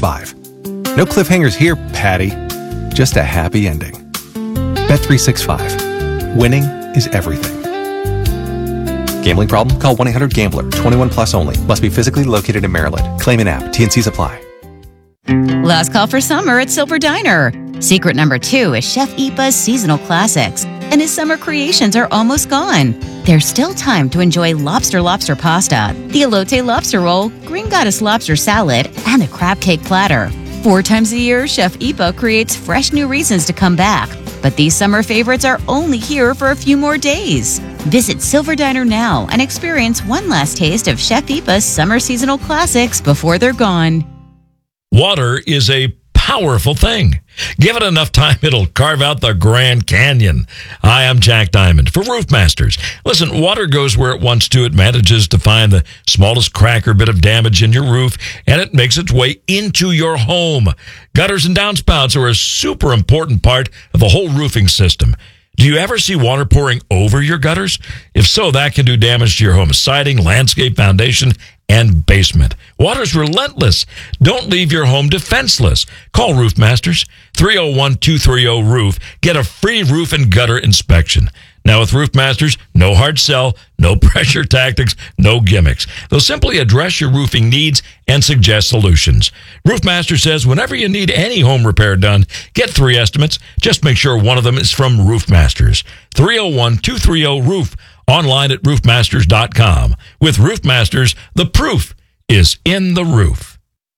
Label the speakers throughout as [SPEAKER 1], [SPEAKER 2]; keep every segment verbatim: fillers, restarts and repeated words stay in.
[SPEAKER 1] five. No cliffhangers here, Patty. Just a happy ending. Bet three sixty-five. Winning is everything. Gambling problem? Call one eight hundred gambler. twenty-one plus only. Must be physically located in Maryland. Claim in app. T N Cs apply.
[SPEAKER 2] Last call for summer at Silver Diner. Secret number two is Chef Ipa's seasonal classics, and his summer creations are almost gone. There's still time to enjoy lobster lobster pasta, the elote lobster roll, green goddess lobster salad, and the crab cake platter. Four times a year, Chef Ipa creates fresh new reasons to come back. But these summer favorites are only here for a few more days. Visit Silver Diner now and experience one last taste of Chef Ipa's summer seasonal classics before they're gone.
[SPEAKER 3] Water is a powerful thing. Give it enough time, it'll carve out the Grand Canyon. Hi, I'm Jack Diamond for Roof Masters. Listen, water goes where it wants to. It manages to find the smallest crack or bit of damage in your roof, and it makes its way into your home. Gutters and downspouts are a super important part of the whole roofing system. Do you ever see water pouring over your gutters? If so, that can do damage to your home siding, landscape, foundation, and basement. Water's relentless. Don't leave your home defenseless. Call Roof Masters, three oh one, two three oh, roof. Get a free roof and gutter inspection. Now with Roof Masters, no hard sell, no pressure tactics, no gimmicks. They'll simply address your roofing needs and suggest solutions. Roof Master says whenever you need any home repair done, get three estimates. Just make sure one of them is from Roof Masters. three oh one, two three oh, roof. Online at roof masters dot com. With Roof Masters, the proof is in the roof.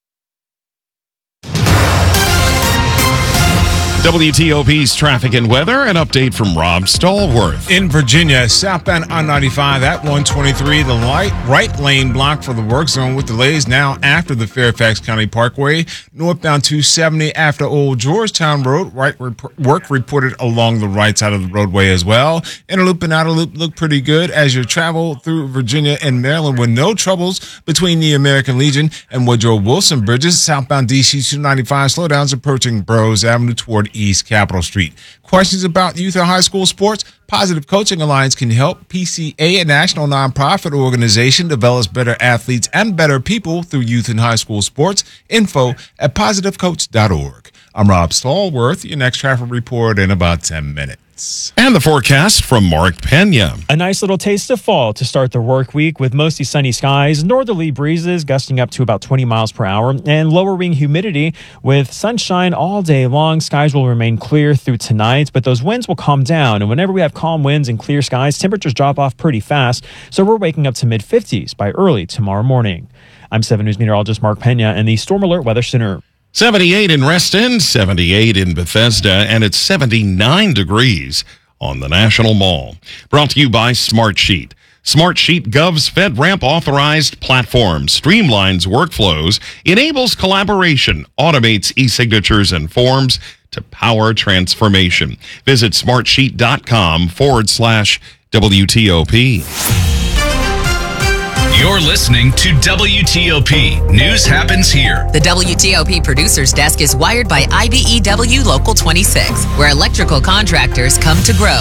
[SPEAKER 4] W T O P's traffic and weather, an update from Rob Stallworth.
[SPEAKER 5] In Virginia, southbound I ninety-five at one twenty-three, the light right lane blocked for the work zone with delays now after the Fairfax County Parkway. Northbound two seventy after Old Georgetown Road, right rep- work reported along the right side of the roadway as well. Inner loop and outer loop look pretty good as you travel through Virginia and Maryland with no troubles between the American Legion and Woodrow Wilson bridges. Southbound D C two ninety-five slowdowns approaching Burroughs Avenue toward East Capitol Street. Questions about youth or high school sports? Positive Coaching Alliance can help. P C A, a national nonprofit organization, develops better athletes and better people through youth and high school sports. Info at positive coach dot org. I'm Rob Stallworth. Your next traffic report in about ten minutes.
[SPEAKER 4] And the forecast from Mark Pena.
[SPEAKER 6] A nice little taste of fall to start the work week with mostly sunny skies, northerly breezes gusting up to about twenty miles per hour, and lowering humidity with sunshine all day long. Skies will remain clear through tonight, but those winds will calm down. And whenever we have calm winds and clear skies, temperatures drop off pretty fast. So we're waking up to mid fifties by early tomorrow morning. I'm seven News meteorologist Mark Pena in the Storm Alert Weather Center.
[SPEAKER 4] seventy-eight in Reston, seventy-eight in Bethesda, and it's seventy-nine degrees on the National Mall. Brought to you by Smartsheet. Smartsheet Gov's FedRAMP authorized platform streamlines workflows, enables collaboration, automates e-signatures and forms to power transformation. Visit smartsheet.com forward slash WTOP.
[SPEAKER 7] You're listening to W T O P. News happens here.
[SPEAKER 8] The W T O P Producers Desk is wired by I B E W Local twenty-six, where electrical contractors come to grow.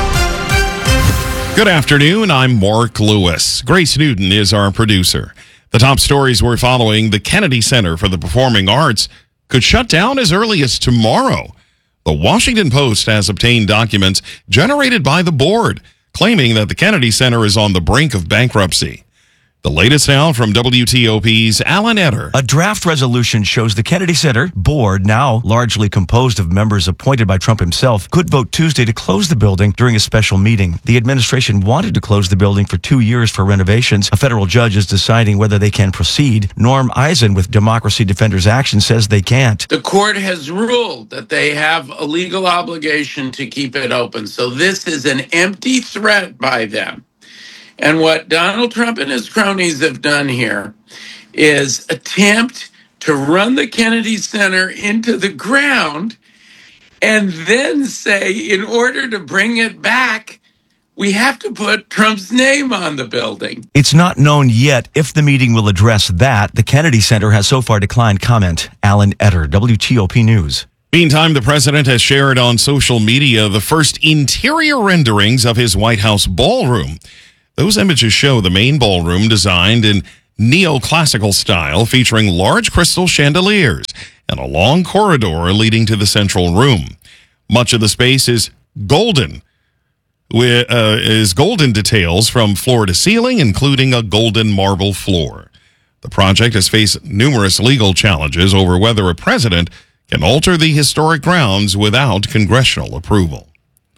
[SPEAKER 4] Good afternoon, I'm Mark Lewis. Grace Newton is our producer. The top stories we're following: the Kennedy Center for the Performing Arts could shut down as early as tomorrow. The Washington Post has obtained documents generated by the board, claiming that the Kennedy Center is on the brink of bankruptcy. The latest now from W T O P's Alan Etter.
[SPEAKER 9] A draft resolution shows the Kennedy Center board, now largely composed of members appointed by Trump himself, could vote Tuesday to close the building during a special meeting. The administration wanted to close the building for two years for renovations. A federal judge is deciding whether they can proceed. Norm Eisen with Democracy Defenders Action says they can't.
[SPEAKER 10] The court has ruled that they have a legal obligation to keep it open. So this is an empty threat by them. And what Donald Trump and his cronies have done here is attempt to run the Kennedy Center into the ground and then say, in order to bring it back, we have to put Trump's name on the building.
[SPEAKER 9] It's not known yet if the meeting will address that. The Kennedy Center has so far declined comment. Alan Etter, W T O P News.
[SPEAKER 4] Meantime, the president has shared on social media the first interior renderings of his White House ballroom. Those images show the main ballroom designed in neoclassical style, featuring large crystal chandeliers. and a long corridor leading to the central room. Much of the space is golden, with, uh, is golden details from floor to ceiling, including a golden marble floor. The project has faced numerous legal challenges over whether a president can alter the historic grounds without congressional approval.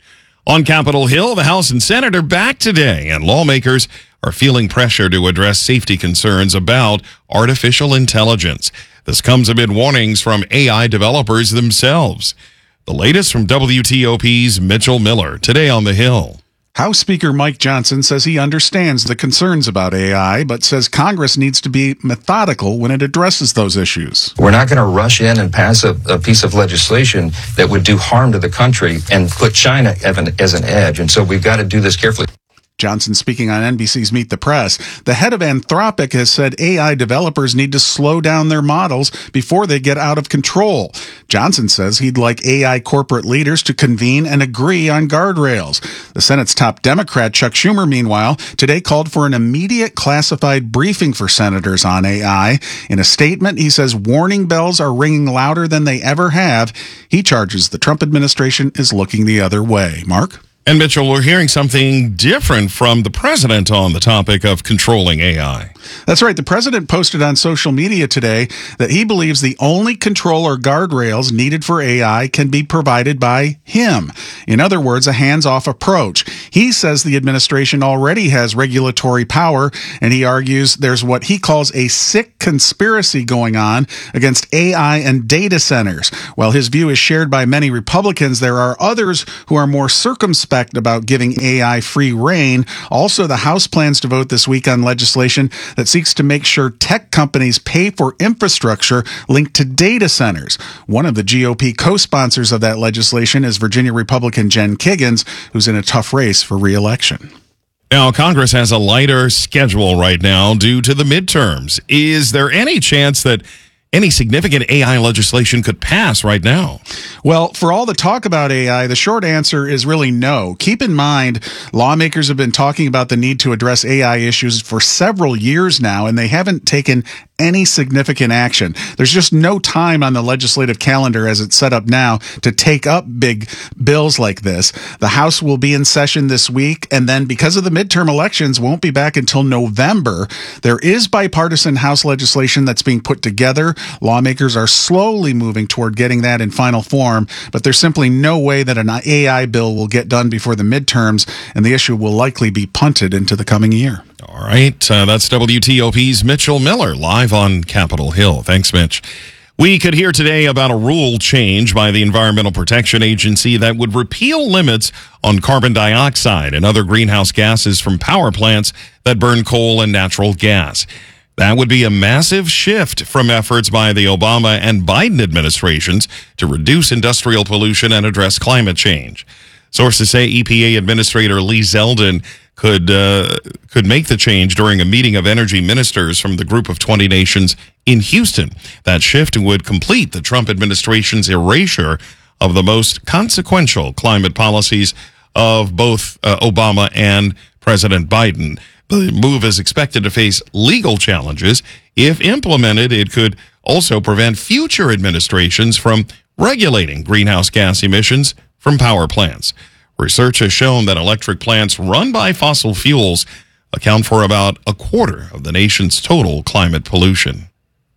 [SPEAKER 4] On Capitol Hill, the House and Senate are back today, and lawmakers are feeling pressure to address safety concerns about artificial intelligence. This comes amid warnings from A I developers themselves. The latest from W T O P's Mitchell Miller, today on the Hill.
[SPEAKER 11] House Speaker Mike Johnson says he understands the concerns about A I, but says Congress needs to be methodical when it addresses those issues.
[SPEAKER 12] We're not going to rush in and pass a, a piece of legislation that would do harm to the country and put China as an, as an edge. And so we've got to do this carefully.
[SPEAKER 11] Johnson speaking on N B C's Meet the Press. The head of Anthropic has said A I developers need to slow down their models before they get out of control. Johnson says he'd like A I corporate leaders to convene and agree on guardrails. The Senate's top Democrat, Chuck Schumer, meanwhile, today called for an immediate classified briefing for senators on A I. In a statement, he says warning bells are ringing louder than they ever have. He charges the Trump administration is looking the other way. Mark?
[SPEAKER 4] And Mitchell, we're hearing something different from the president on the topic of controlling A I.
[SPEAKER 11] That's right. The president posted on social media today that he believes the only control or guardrails needed for A I can be provided by him. In other words, a hands-off approach. He says the administration already has regulatory power, and he argues there's what he calls a sick conspiracy going on against A I and data centers. While his view is shared by many Republicans, there are others who are more circumspect about giving A I free rein. Also, the House plans to vote this week on legislation that seeks to make sure tech companies pay for infrastructure linked to data centers. One of the G O P co-sponsors of that legislation is Virginia Republican Jen Kiggans, who's in a tough race for re-election.
[SPEAKER 4] Now, Congress has a lighter schedule right now due to the midterms. Is there any chance that any significant A I legislation could pass right now?
[SPEAKER 11] Well, for all the talk about A I, the short answer is really no. Keep in mind, lawmakers have been talking about the need to address A I issues for several years now, and they haven't taken any significant action. There's just no time on the legislative calendar as it's set up now to take up big bills like this. The House will be in session this week, and then because of the midterm elections, won't be back until November. There is bipartisan House legislation that's being put together. Lawmakers are slowly moving toward getting that in final form, but there's simply no way that an A I bill will get done before the midterms, and the issue will likely be punted into the coming year.
[SPEAKER 4] All right, uh, that's W T O P's Mitchell Miller, live on Capitol Hill. Thanks, Mitch. We could hear today about a rule change by the Environmental Protection Agency that would repeal limits on carbon dioxide and other greenhouse gases from power plants that burn coal and natural gas. That would be a massive shift from efforts by the Obama and Biden administrations to reduce industrial pollution and address climate change. Sources say E P A Administrator Lee Zeldin could uh, could make the change during a meeting of energy ministers from the group of twenty nations in Houston. That shift would complete the Trump administration's erasure of the most consequential climate policies of both uh, Obama and President Biden. The move is expected to face legal challenges. If implemented, it could also prevent future administrations from regulating greenhouse gas emissions from power plants. Research has shown that electric plants run by fossil fuels account for about a quarter of the nation's total climate pollution.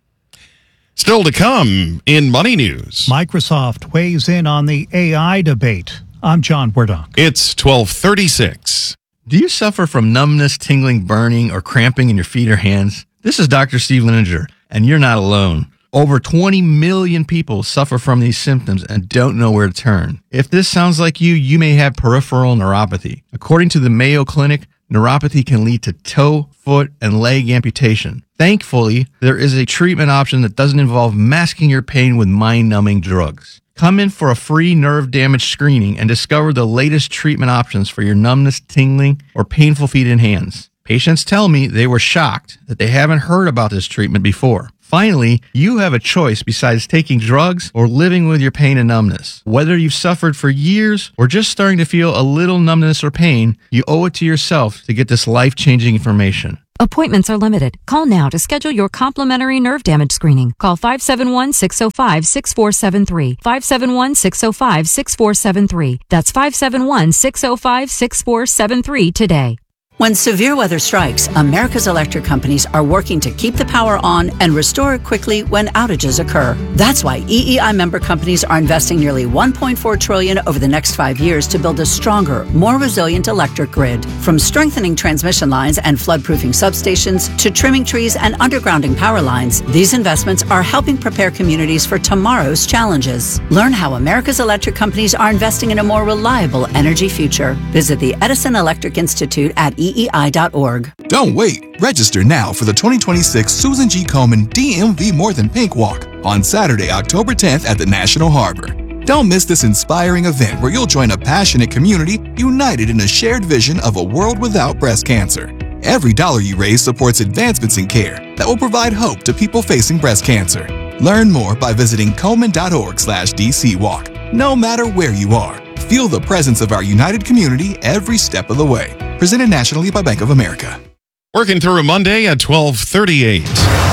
[SPEAKER 4] Still to come in Money News.
[SPEAKER 13] Microsoft weighs in on the A I debate. I'm John Wardock.
[SPEAKER 4] It's twelve thirty-six.
[SPEAKER 14] Do you suffer from numbness, tingling, burning, or cramping in your feet or hands? This is Doctor Steve Lininger, and you're not alone. Over twenty million people suffer from these symptoms and don't know where to turn. If this sounds like you, you may have peripheral neuropathy. According to the Mayo Clinic, neuropathy can lead to toe, foot, and leg amputation. Thankfully, there is a treatment option that doesn't involve masking your pain with mind-numbing drugs. Come in for a free nerve damage screening and discover the latest treatment options for your numbness, tingling, or painful feet and hands. Patients tell me they were shocked that they haven't heard about this treatment before. Finally, you have a choice besides taking drugs or living with your pain and numbness. Whether you've suffered for years or just starting to feel a little numbness or pain, you owe it to yourself to get this life-changing information.
[SPEAKER 15] Appointments are limited. Call now to schedule your complimentary nerve damage screening. Call five seven one, six oh five, six four seven three. five seven one, six oh five, six four seven three. That's five seven one, six oh five, six four seven three today.
[SPEAKER 16] When severe weather strikes, America's electric companies are working to keep the power on and restore it quickly when outages occur. That's why E E I member companies are investing nearly one point four trillion dollars over the next five years to build a stronger, more resilient electric grid. From strengthening transmission lines and floodproofing substations to trimming trees and undergrounding power lines, these investments are helping prepare communities for tomorrow's challenges. Learn how America's electric companies are investing in a more reliable energy future. Visit the Edison Electric Institute at E E I dot org.
[SPEAKER 17] Don't wait. Register now for the twenty twenty-six Susan G. Komen D M V More Than Pink Walk on Saturday, October tenth at the National Harbor. Don't miss this inspiring event where you'll join a passionate community united in a shared vision of a world without breast cancer. Every dollar you raise supports advancements in care that will provide hope to people facing breast cancer. Learn more by visiting Komen dot org slash D C Walk. No matter where you are, feel the presence of our united community every step of the way. Presented nationally by Bank of America.
[SPEAKER 4] Working through a Monday at twelve thirty-eight.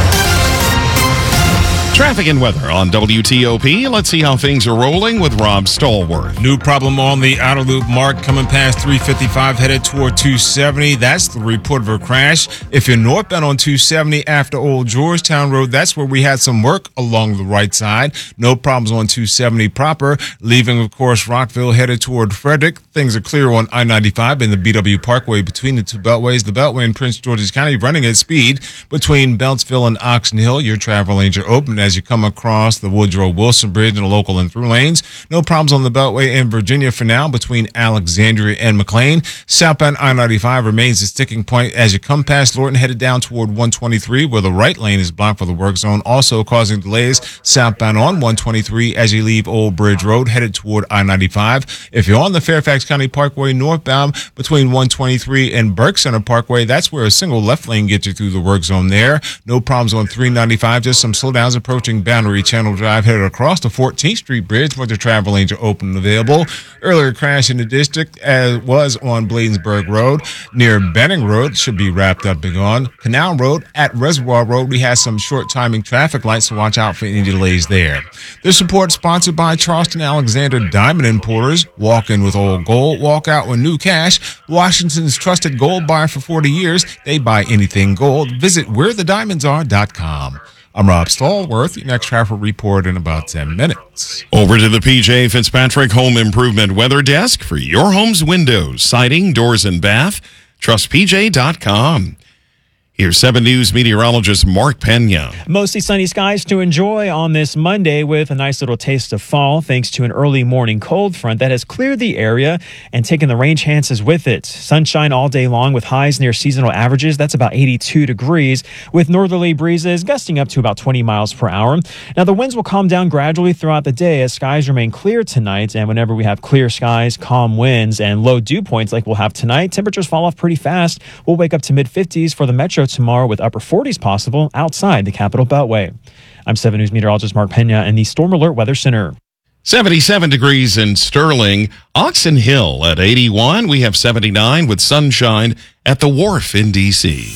[SPEAKER 4] Traffic and weather on W T O P. Let's see how things are rolling with Rob Stallworth.
[SPEAKER 5] New problem on the outer loop mark coming past three fifty-five headed toward two seventy. That's the report of a crash. If you're northbound on two seventy after Old Georgetown Road, that's where we had some work along the right side. No problems on two seventy proper. Leaving, of course, Rockville headed toward Frederick. Things are clear on I ninety-five in the B W Parkway between the two beltways. The beltway in Prince George's County running at speed between Beltsville and Oxon Hill. Your travel lanes are open as you come across the Woodrow Wilson Bridge in the local and through lanes. No problems on the Beltway in Virginia for now between Alexandria and McLean. Southbound I ninety-five remains a sticking point as you come past Lorton headed down toward one twenty-three where the right lane is blocked for the work zone, also causing delays southbound on one twenty-three as you leave Old Bridge Road headed toward I ninety-five. If you're on the Fairfax County Parkway northbound between one twenty-three and Burke Center Parkway, that's where a single left lane gets you through the work zone there. No problems on three ninety-five, just some slowdowns approaching Boundary Channel Drive headed across the fourteenth Street Bridge where the travel lanes are open and available. Earlier crash in the district as was on Bladensburg Road near Benning Road should be wrapped up and gone. Canal Road at Reservoir Road, we have some short timing traffic lights, so watch out for any delays there. This report sponsored by Charleston Alexander Diamond Importers. Walk in with old gold, walk out with new cash. Washington's trusted gold buyer for forty years. They buy anything gold. Visit where the diamonds are dot com. I'm Rob Stallworth. Your next traffic report in about ten minutes.
[SPEAKER 4] Over to the P J Fitzpatrick Home Improvement Weather Desk for your home's windows, siding, doors, and bath. Trust P J dot com. Here's seven News meteorologist Mark Pena.
[SPEAKER 6] Mostly sunny skies to enjoy on this Monday with a nice little taste of fall thanks to an early morning cold front that has cleared the area and taken the rain chances with it. Sunshine all day long with highs near seasonal averages. That's about eighty-two degrees with northerly breezes gusting up to about twenty miles per hour. Now the winds will calm down gradually throughout the day as skies remain clear tonight. And whenever we have clear skies, calm winds, and low dew points like we'll have tonight, temperatures fall off pretty fast. We'll wake up to mid fifties for the metro tomorrow with upper forties possible outside the Capital Beltway. I'm seven News meteorologist Mark Pena in the Storm Alert Weather Center.
[SPEAKER 4] seventy-seven degrees in Sterling. Oxon Hill at eighty-one. We have seventy-nine with sunshine at the Wharf in D C.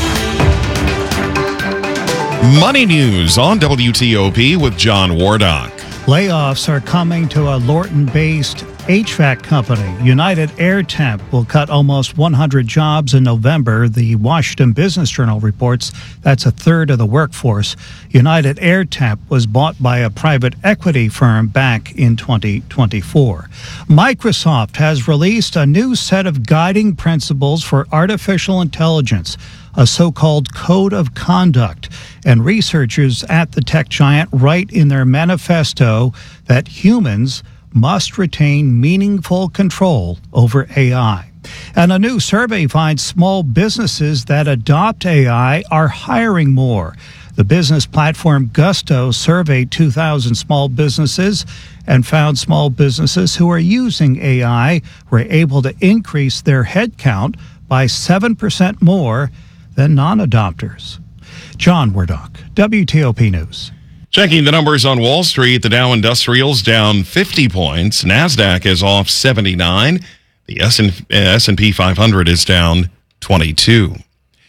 [SPEAKER 4] Money news on W T O P with John Wardock.
[SPEAKER 13] Layoffs are coming to a Lorton-based H V A C company. United Air Temp will cut almost one hundred jobs in November. The Washington Business Journal reports that's a third of the workforce. United Air Temp was bought by a private equity firm back in twenty twenty-four. Microsoft has released a new set of guiding principles for artificial intelligence, a so-called code of conduct. And researchers at the tech giant write in their manifesto that humans must retain meaningful control over A I. And a new survey finds small businesses that adopt A I are hiring more. The business platform Gusto surveyed two thousand small businesses and found small businesses who are using A I were able to increase their headcount by seven percent more than non-adopters. John Wardock, W T O P News.
[SPEAKER 4] Checking the numbers on Wall Street, the Dow Industrials down fifty points. NASDAQ is off seventy-nine. The S and P five hundred is down twenty-two.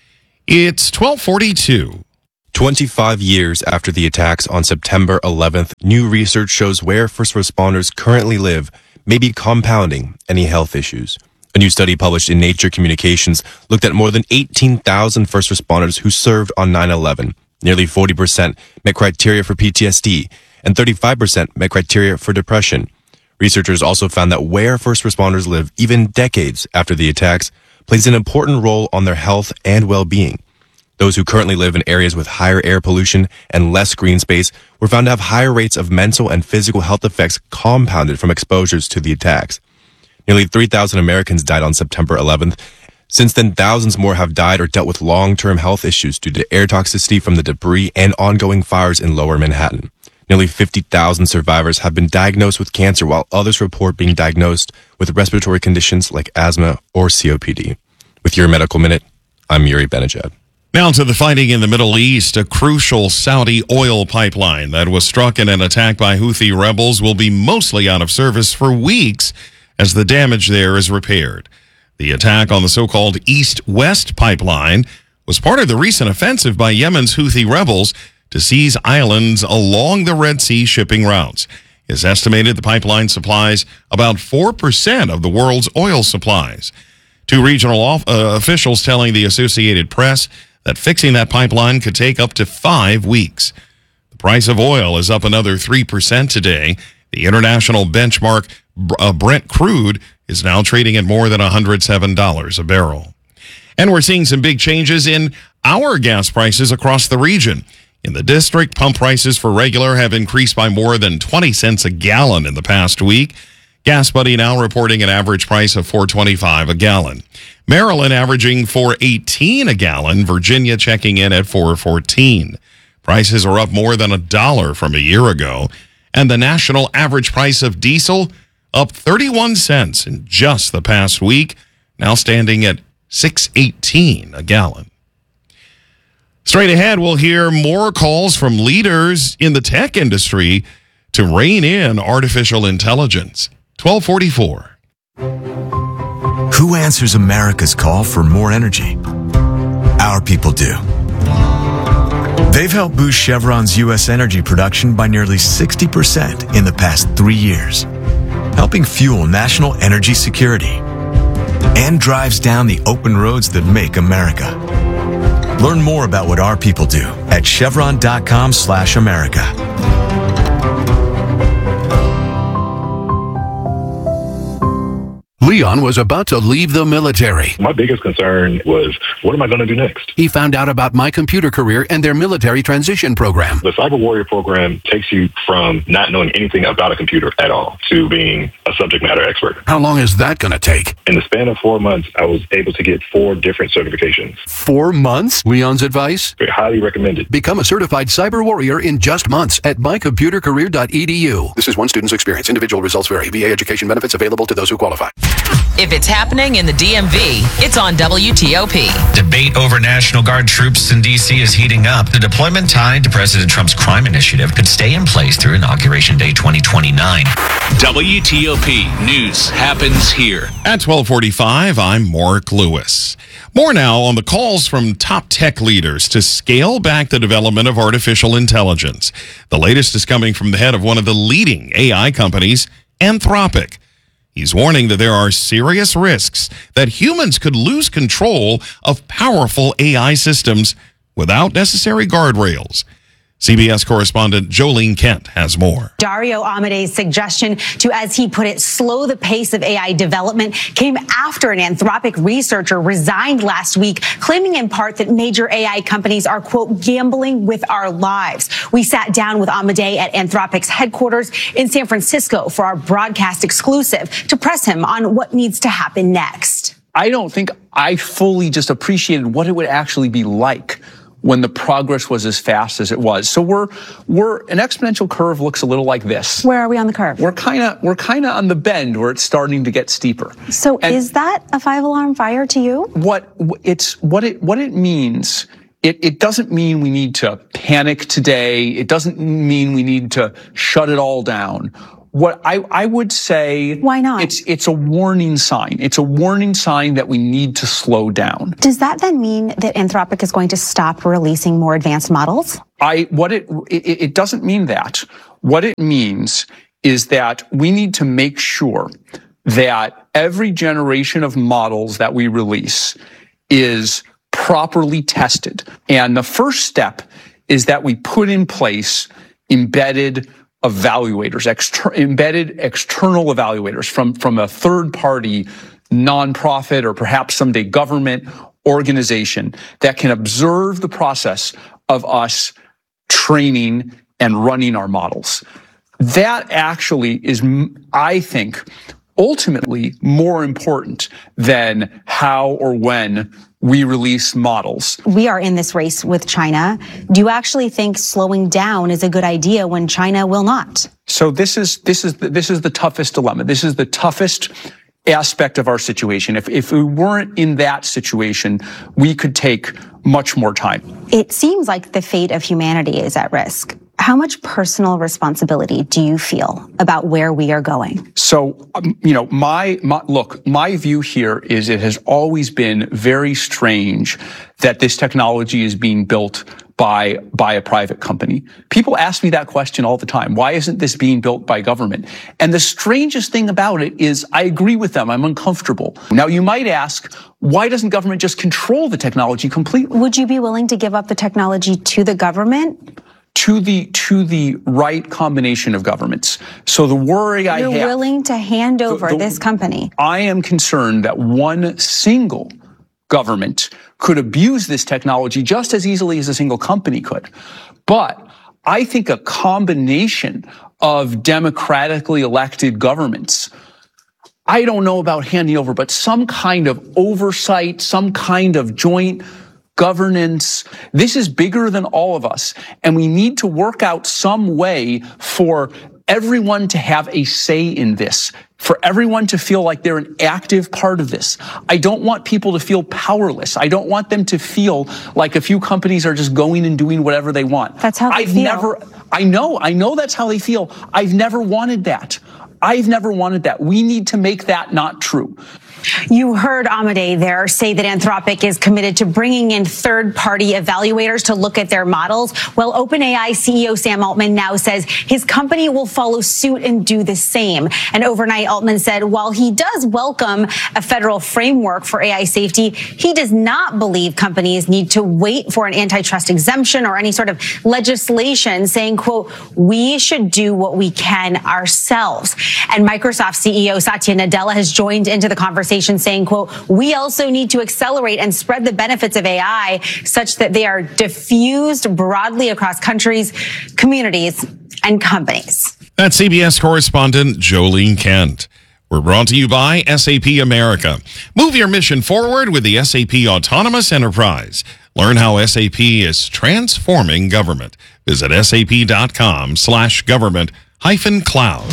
[SPEAKER 4] It's twelve forty-two.
[SPEAKER 18] twenty-five years after the attacks on September eleventh, new research shows where first responders currently live may be compounding any health issues. A new study published in Nature Communications looked at more than eighteen thousand first responders who served on nine eleven. Nearly forty percent met criteria for P T S D, and thirty-five percent met criteria for depression. Researchers also found that where first responders live, even decades after the attacks, plays an important role on their health and well-being. Those who currently live in areas with higher air pollution and less green space were found to have higher rates of mental and physical health effects compounded from exposures to the attacks. Nearly three thousand Americans died on September eleventh. Since then, thousands more have died or dealt with long-term health issues due to air toxicity from the debris and ongoing fires in lower Manhattan. Nearly fifty thousand survivors have been diagnosed with cancer, while others report being diagnosed with respiratory conditions like asthma or C O P D. With your Medical Minute, I'm Yuri Benajad.
[SPEAKER 4] Now to the fighting in the Middle East. A crucial Saudi oil pipeline that was struck in an attack by Houthi rebels will be mostly out of service for weeks as the damage there is repaired. The attack on the so-called East-West pipeline was part of the recent offensive by Yemen's Houthi rebels to seize islands along the Red Sea shipping routes. It's estimated the pipeline supplies about four percent of the world's oil supplies. Two regional off, uh, officials telling the Associated Press that fixing that pipeline could take up to five weeks. The price of oil is up another three percent today. The international benchmark uh, Brent crude is now trading at more than one hundred seven dollars a barrel. And we're seeing some big changes in our gas prices across the region. In the district, pump prices for regular have increased by more than twenty cents a gallon in the past week. Gas Buddy now reporting an average price of four twenty-five a gallon. Maryland averaging four eighteen a gallon. Virginia checking in at four fourteen. Prices are up more than a dollar from a year ago. And the national average price of diesel up thirty-one cents in just the past week, now standing at six eighteen a gallon. Straight ahead, we'll hear more calls from leaders in the tech industry to rein in artificial intelligence. twelve forty-four.
[SPEAKER 19] Who answers America's call for more energy? Our people do. They've helped boost Chevron's U S energy production by nearly sixty percent in the past three years, helping fuel national energy security, and drives down the open roads that make America. Learn more about what our people do at chevron.com slash America.
[SPEAKER 20] Leon was about to leave the military.
[SPEAKER 21] My biggest concern was, what am I going to do next?
[SPEAKER 20] He found out about My Computer Career and their military transition program.
[SPEAKER 21] The Cyber Warrior program takes you from not knowing anything about a computer at all to being a subject matter expert.
[SPEAKER 20] How long is that going to take?
[SPEAKER 21] In the span of four months, I was able to get four different certifications.
[SPEAKER 20] Four months? Leon's advice?
[SPEAKER 21] Very highly recommended.
[SPEAKER 20] Become a certified cyber warrior in just months at my computer career dot e d u. This is one student's experience. Individual results vary. V A education benefits available to those who qualify.
[SPEAKER 8] If it's happening in the D M V, it's on W T O P.
[SPEAKER 22] Debate over National Guard troops in D C is heating up. The deployment tied to President Trump's crime initiative could stay in place through Inauguration Day twenty twenty-nine.
[SPEAKER 7] W T O P News happens here.
[SPEAKER 4] At twelve forty-five, I'm Mark Lewis. More now on the calls from top tech leaders to scale back the development of artificial intelligence. The latest is coming from the head of one of the leading A I companies, Anthropic. He's warning that there are serious risks that humans could lose control of powerful A I systems without necessary guardrails. C B S correspondent Jolene Kent has more.
[SPEAKER 23] Dario Amadei's suggestion to, as he put it, slow the pace of A I development came after an Anthropic researcher resigned last week, claiming in part that major A I companies are, quote, gambling with our lives. We sat down with Amadei at Anthropic's headquarters in San Francisco for our broadcast exclusive to press him on what needs to happen next.
[SPEAKER 24] I don't think I fully just appreciated what it would actually be like when the progress was as fast as it was. So we're we're an exponential curve looks a little like this.
[SPEAKER 23] Where are we on the curve?
[SPEAKER 24] We're kind of we're kind of on the bend where it's starting to get steeper.
[SPEAKER 23] So
[SPEAKER 24] and
[SPEAKER 23] is that a five alarm fire to you?
[SPEAKER 24] What it's what it what it means. It, it doesn't mean we need to panic today. It doesn't mean we need to shut it all down. what I, I would say,
[SPEAKER 23] why not?
[SPEAKER 24] It's it's a warning sign. It's a warning sign that we need to slow down.
[SPEAKER 23] Does that then mean that Anthropic is going to stop releasing more advanced models?
[SPEAKER 24] I what it it, it doesn't mean that. What it means is that we need to make sure that every generation of models that we release is properly tested. And the first step is that we put in place embedded evaluators, exter- embedded external evaluators from, from a third party, nonprofit, or perhaps someday government organization that can observe the process of us training and running our models. That actually is, I think, ultimately more important than how or when we release models.
[SPEAKER 23] We are in this race with China. Do you actually think slowing down is a good idea when China will not?
[SPEAKER 24] So this is this is the, this is the toughest dilemma. This is the toughest aspect of our situation. If if we weren't in that situation, we could take much more time.
[SPEAKER 23] It seems like the fate of humanity is at risk. How much personal responsibility do you feel about where we are going?
[SPEAKER 24] So, um, you know, my, my, look, my view here is it has always been very strange that this technology is being built by, by a private company. People ask me that question all the time. Why isn't this being built by government? And the strangest thing about it is I agree with them. I'm uncomfortable. Now, you might ask, why doesn't government just control the technology completely?
[SPEAKER 23] Would you be willing to give up the technology to the government?
[SPEAKER 24] To the to the right combination of governments. So the worry I have...
[SPEAKER 23] You're willing to hand over
[SPEAKER 24] the, the,
[SPEAKER 23] this company?
[SPEAKER 24] I am concerned that one single government could abuse this technology just as easily as a single company could. But I think a combination of democratically elected governments, I don't know about handing over, but some kind of oversight, some kind of joint governance. This is bigger than all of us, and we need to work out some way for everyone to have a say in this, for everyone to feel like they're an active part of this. I don't want people to feel powerless. I don't want them to feel like a few companies are just going and doing whatever they want.
[SPEAKER 23] That's how they
[SPEAKER 24] I've
[SPEAKER 23] feel.
[SPEAKER 24] never, I know, I know that's how they feel. I've never wanted that. I've never wanted that. We need to make that not true.
[SPEAKER 23] You heard Amade there say that Anthropic is committed to bringing in third-party evaluators to look at their models. Well, OpenAI C E O Sam Altman now says his company will follow suit and do the same. And overnight, Altman said while he does welcome a federal framework for A I safety, he does not believe companies need to wait for an antitrust exemption or any sort of legislation, saying, quote, we should do what we can ourselves. And Microsoft C E O Satya Nadella has joined into the conversation saying, quote, we also need to accelerate and spread the benefits of A I such that they are diffused broadly across countries, communities, and companies.
[SPEAKER 4] That's C B S correspondent Jolene Kent. We're brought to you by S A P America. Move your mission forward with the S A P Autonomous Enterprise. Learn how S A P is transforming government. Visit sap.com slash government hyphen cloud.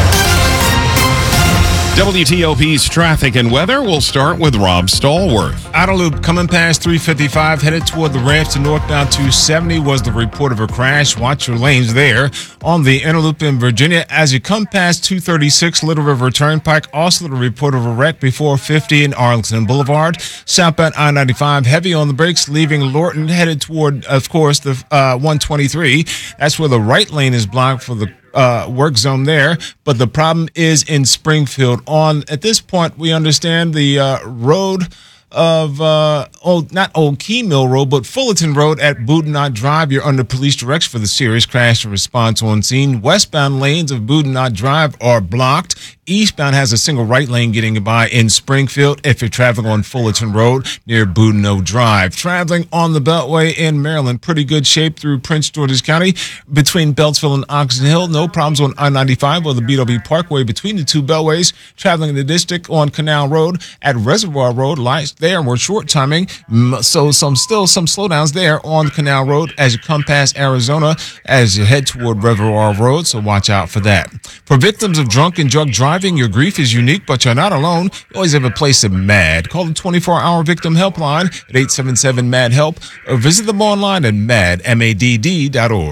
[SPEAKER 4] W T O P's traffic and weather will start with Rob Stallworth.
[SPEAKER 5] Outer loop coming past three fifty-five, headed toward the ramp to northbound two seventy was the report of a crash. Watch your lanes there. On the inner loop in Virginia, as you come past two thirty-six Little River Turnpike, also the report of a wreck before fifty in Arlington Boulevard. Southbound I ninety-five, heavy on the brakes, leaving Lorton, headed toward, of course, the uh, one twenty-three. That's where the right lane is blocked for the Uh, work zone there, but the problem is in Springfield. On at this point, we understand the uh, road of uh, old, not Old Key Mill Road, but Fullerton Road at Boudinot Drive. You're under police direction for the serious crash and response on scene. Westbound lanes of Boudinot Drive are blocked. Eastbound has a single right lane getting by in Springfield if you're traveling on Fullerton Road near Boudinot Drive. Traveling on the Beltway in Maryland, pretty good shape through Prince George's County between Beltsville and Oxon Hill. No problems on I ninety-five or the B W Parkway between the two beltways. Traveling in the district on Canal Road at Reservoir Road, lights there were short timing, so some still some slowdowns there on Canal Road as you come past Arizona as you head toward Reservoir Road, so watch out for that. For victims of drunk and drug driving, your grief is unique, but you're not alone. You always have a place at MAD. Call the twenty-four hour victim helpline at eight seven seven MAD HELP or visit them online at mad, M A D D dot org.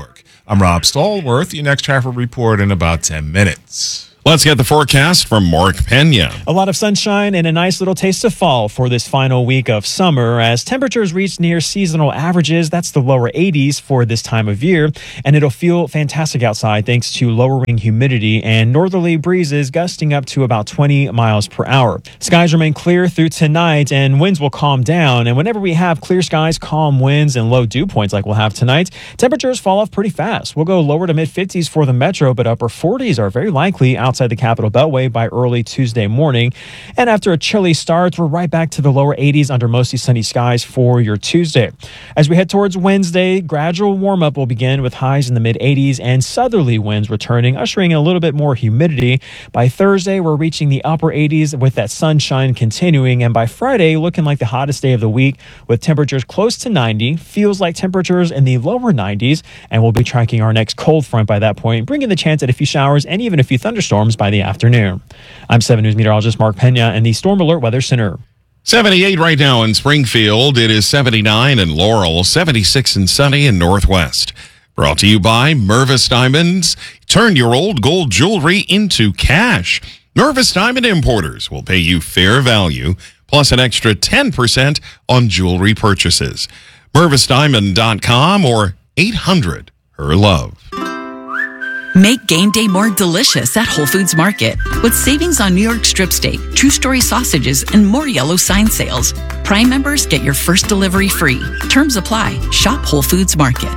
[SPEAKER 5] I'm Rob Stallworth. Your next traffic report in about ten minutes.
[SPEAKER 4] Let's get the forecast from Mark Pena.
[SPEAKER 6] A lot of sunshine and a nice little taste of fall for this final week of summer as temperatures reach near seasonal averages. That's the lower eighties for this time of year, and it'll feel fantastic outside thanks to lowering humidity and northerly breezes gusting up to about twenty miles per hour. Skies remain clear through tonight and winds will calm down. And whenever we have clear skies, calm winds, and low dew points like we'll have tonight, temperatures fall off pretty fast. We'll go lower to mid fifties for the metro, but upper forties are very likely out outside the Capital Beltway by early Tuesday morning. And after a chilly start, we're right back to the lower eighties under mostly sunny skies for your Tuesday. As we head towards Wednesday, gradual warm-up will begin with highs in the mid-eighties and southerly winds returning, ushering in a little bit more humidity. By Thursday, we're reaching the upper eighties with that sunshine continuing. And by Friday, looking like the hottest day of the week with temperatures close to ninety, feels like temperatures in the lower nineties. And we'll be tracking our next cold front by that point, bringing the chance at a few showers and even a few thunderstorms by the afternoon. I'm seven News meteorologist Mark Pena in the Storm Alert Weather Center.
[SPEAKER 4] seventy-eight right now in Springfield. It is seventy-nine in Laurel, seventy-six and sunny in Northwest. Brought to you by Mervis Diamonds. Turn your old gold jewelry into cash. Mervis Diamond Importers will pay you fair value plus an extra ten percent on jewelry purchases. Mervis Diamond dot com or eight hundred her love.
[SPEAKER 1] Make game day more delicious at Whole Foods Market with savings on New York strip steak, True Story sausages, and more yellow sign sales. Prime members get your first delivery free. Terms apply. Shop Whole Foods Market.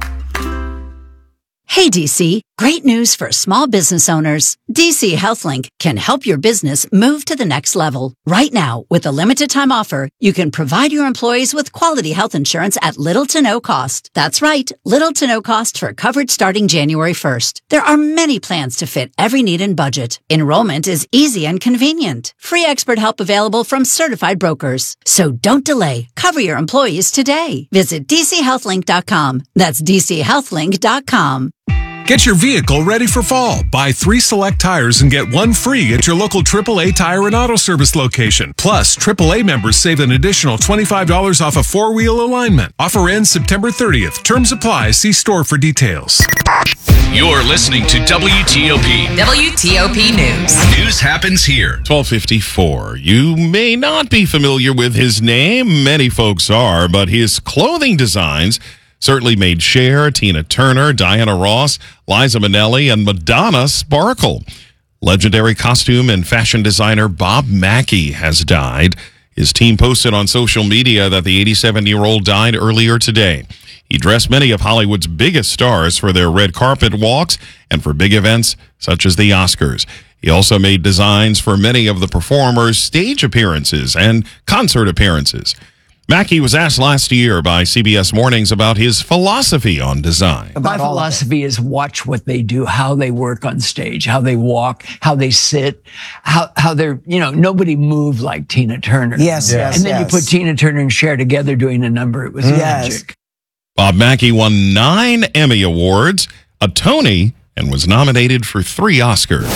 [SPEAKER 16] Hey, D C, great news for small business owners. D C HealthLink can help your business move to the next level. Right now, with a limited time offer, you can provide your employees with quality health insurance at little to no cost. That's right, little to no cost for coverage starting January first. There are many plans to fit every need and budget. Enrollment is easy and convenient. Free expert help available from certified brokers. So don't delay. Cover your employees today. Visit D C health link dot com. That's D C health link dot com.
[SPEAKER 2] Get your vehicle ready for fall. Buy three select tires and get one free at your local triple A Tire and Auto Service location. Plus, triple A members save an additional twenty-five dollars off a four-wheel alignment. Offer ends September thirtieth. Terms apply. See store for details.
[SPEAKER 7] You're listening to W T O P.
[SPEAKER 8] W T O P News.
[SPEAKER 7] News happens here.
[SPEAKER 4] twelve fifty-four. You may not be familiar with his name. Many folks are, but his clothing designs certainly made Cher, Tina Turner, Diana Ross, Liza Minnelli, and Madonna sparkle. Legendary costume and fashion designer Bob Mackie has died. His team posted on social media that the eighty-seven-year-old died earlier today. He dressed many of Hollywood's biggest stars for their red carpet walks and for big events such as the Oscars. He also made designs for many of the performers' stage appearances and concert appearances. Mackie was asked last year by C B S Mornings about his philosophy on design.
[SPEAKER 3] My philosophy is watch what they do, how they work on stage, how they walk, how they sit, how how they're, you know, nobody moved like Tina Turner.
[SPEAKER 10] Yes, yes,
[SPEAKER 3] And then
[SPEAKER 10] yes.
[SPEAKER 3] you put Tina Turner and Cher together doing a number. It was
[SPEAKER 10] Yes.
[SPEAKER 3] magic.
[SPEAKER 4] Bob Mackie won nine Emmy Awards, a Tony, and was nominated for three Oscars.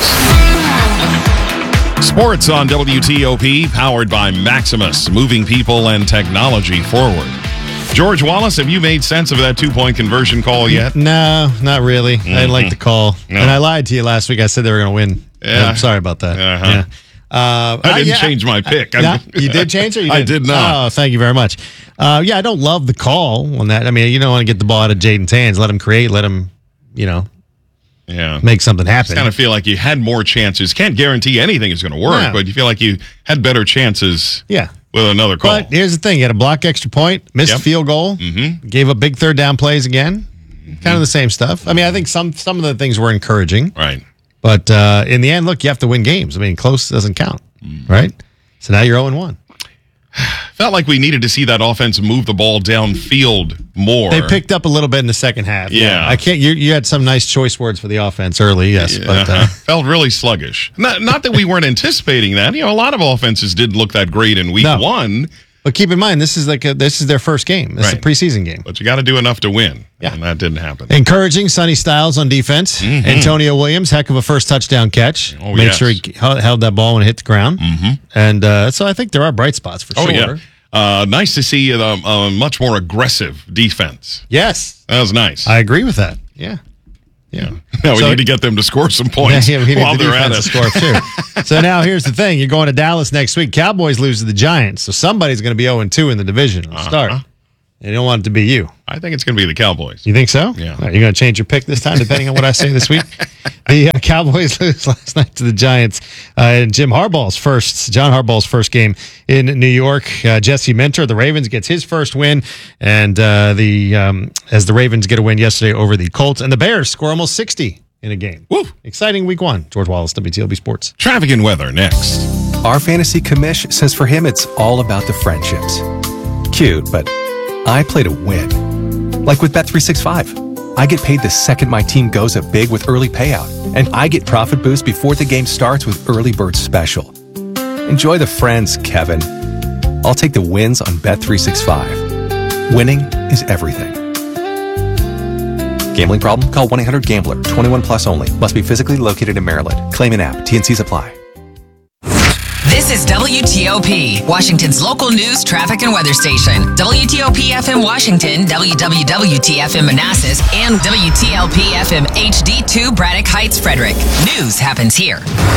[SPEAKER 4] Sports on W T O P, powered by Maximus, moving people and technology forward. George Wallace, have you made sense of that two-point conversion call yet?
[SPEAKER 25] No, not really.
[SPEAKER 4] Mm-hmm.
[SPEAKER 25] I didn't like the call.
[SPEAKER 4] No.
[SPEAKER 25] And I lied to you last week. I said they were going to win.
[SPEAKER 4] Yeah.
[SPEAKER 25] I'm sorry about that.
[SPEAKER 4] Uh-huh.
[SPEAKER 25] Yeah. Uh,
[SPEAKER 4] I didn't
[SPEAKER 25] yeah,
[SPEAKER 4] change my pick.
[SPEAKER 25] No, you did change it? You
[SPEAKER 4] I
[SPEAKER 25] didn't?
[SPEAKER 4] did not.
[SPEAKER 25] Oh, thank you very much. Uh, yeah, I don't love the call on that. I mean, you don't want to get the ball out of Jaden's hands. Let him create. Let him, you know,
[SPEAKER 4] Yeah.
[SPEAKER 25] make something happen.
[SPEAKER 4] kind of feel like you had more chances. Can't guarantee anything is going to work,
[SPEAKER 25] No.
[SPEAKER 4] but you feel like you had better chances
[SPEAKER 25] Yeah.
[SPEAKER 4] with another call.
[SPEAKER 25] But here's the thing. You had a block extra point, missed
[SPEAKER 4] Yep.
[SPEAKER 25] a field goal,
[SPEAKER 4] Mm-hmm.
[SPEAKER 25] gave up big third down plays again. Kind of the same stuff. I mean, I think some some of the things were encouraging.
[SPEAKER 4] Right.
[SPEAKER 25] But uh, in the end, look, you have to win games. I mean, close doesn't count,
[SPEAKER 4] Mm-hmm.
[SPEAKER 25] right? So now you're oh and one.
[SPEAKER 4] Felt like we needed to see that offense move the ball downfield more.
[SPEAKER 25] They picked up a little bit in the second half.
[SPEAKER 4] Yeah.
[SPEAKER 25] I can't. You, you had some nice choice words for the offense early, yes, but
[SPEAKER 4] Uh-huh.
[SPEAKER 25] uh,
[SPEAKER 4] Felt really sluggish. Not, not that we weren't anticipating that. You know, a lot of offenses didn't look that great in week
[SPEAKER 25] No.
[SPEAKER 4] one.
[SPEAKER 25] But keep in mind, this is like a, this is their first game. This
[SPEAKER 4] Right.
[SPEAKER 25] is a preseason game.
[SPEAKER 4] But you got to do enough to win.
[SPEAKER 25] Yeah.
[SPEAKER 4] And that didn't happen.
[SPEAKER 25] Encouraging Sonny Styles on defense.
[SPEAKER 4] Mhm.
[SPEAKER 25] Antonio Williams, heck of a first touchdown catch.
[SPEAKER 4] Oh,
[SPEAKER 25] Made
[SPEAKER 4] yes.
[SPEAKER 25] sure he held held that ball when it hit the ground.
[SPEAKER 4] Mhm.
[SPEAKER 25] And uh, so I think there are bright spots for
[SPEAKER 4] Oh,
[SPEAKER 25] sure.
[SPEAKER 4] yeah. Uh, nice to see a, a much more aggressive defense.
[SPEAKER 25] Yes.
[SPEAKER 4] That was nice.
[SPEAKER 25] I agree with that. Yeah.
[SPEAKER 4] Yeah. Now we
[SPEAKER 25] So-
[SPEAKER 4] need to get them to score some points
[SPEAKER 25] Yeah, yeah, we need
[SPEAKER 4] while
[SPEAKER 25] the
[SPEAKER 4] they're at
[SPEAKER 25] defense
[SPEAKER 4] it.
[SPEAKER 25] to score too. So now here's the thing: you're going to Dallas next week. Cowboys lose to the Giants, so somebody's going to be oh and two in the division. It'll Start.
[SPEAKER 4] Uh-huh.
[SPEAKER 25] You don't want it to be you.
[SPEAKER 4] I think it's going to be the Cowboys.
[SPEAKER 25] You think so?
[SPEAKER 4] Yeah.
[SPEAKER 25] All right, you're going to change your pick this time, depending on what I say this week. The uh, Cowboys lose last night to the Giants uh, in Jim Harbaugh's first, John Harbaugh's first game in New York. Uh, Jesse Minter of the Ravens gets his first win, and uh, the um, as the Ravens get a win yesterday over the Colts, and the Bears score almost sixty in a game.
[SPEAKER 4] Woo!
[SPEAKER 25] Exciting week one. George Wallace, W T L B Sports.
[SPEAKER 4] Traffic and weather next.
[SPEAKER 9] Our fantasy commish says for him it's all about the friendships. Cute, but I play to win. Like with Bet three sixty-five. I get paid the second my team goes up big with early payout, and I get profit boost before the game starts with Early Bird Special. Enjoy the friends, Kevin. I'll take the wins on Bet three sixty-five. Winning is everything. Gambling problem? Call one eight hundred gambler. twenty-one plus only. Must be physically located in Maryland. Claim an app. T N Cs apply.
[SPEAKER 8] This is W T O P, Washington's local news, traffic, and weather station. W T O P F M Washington, W W W T F M Manassas, and W T L P F M H D two Braddock Heights, Frederick. News happens here.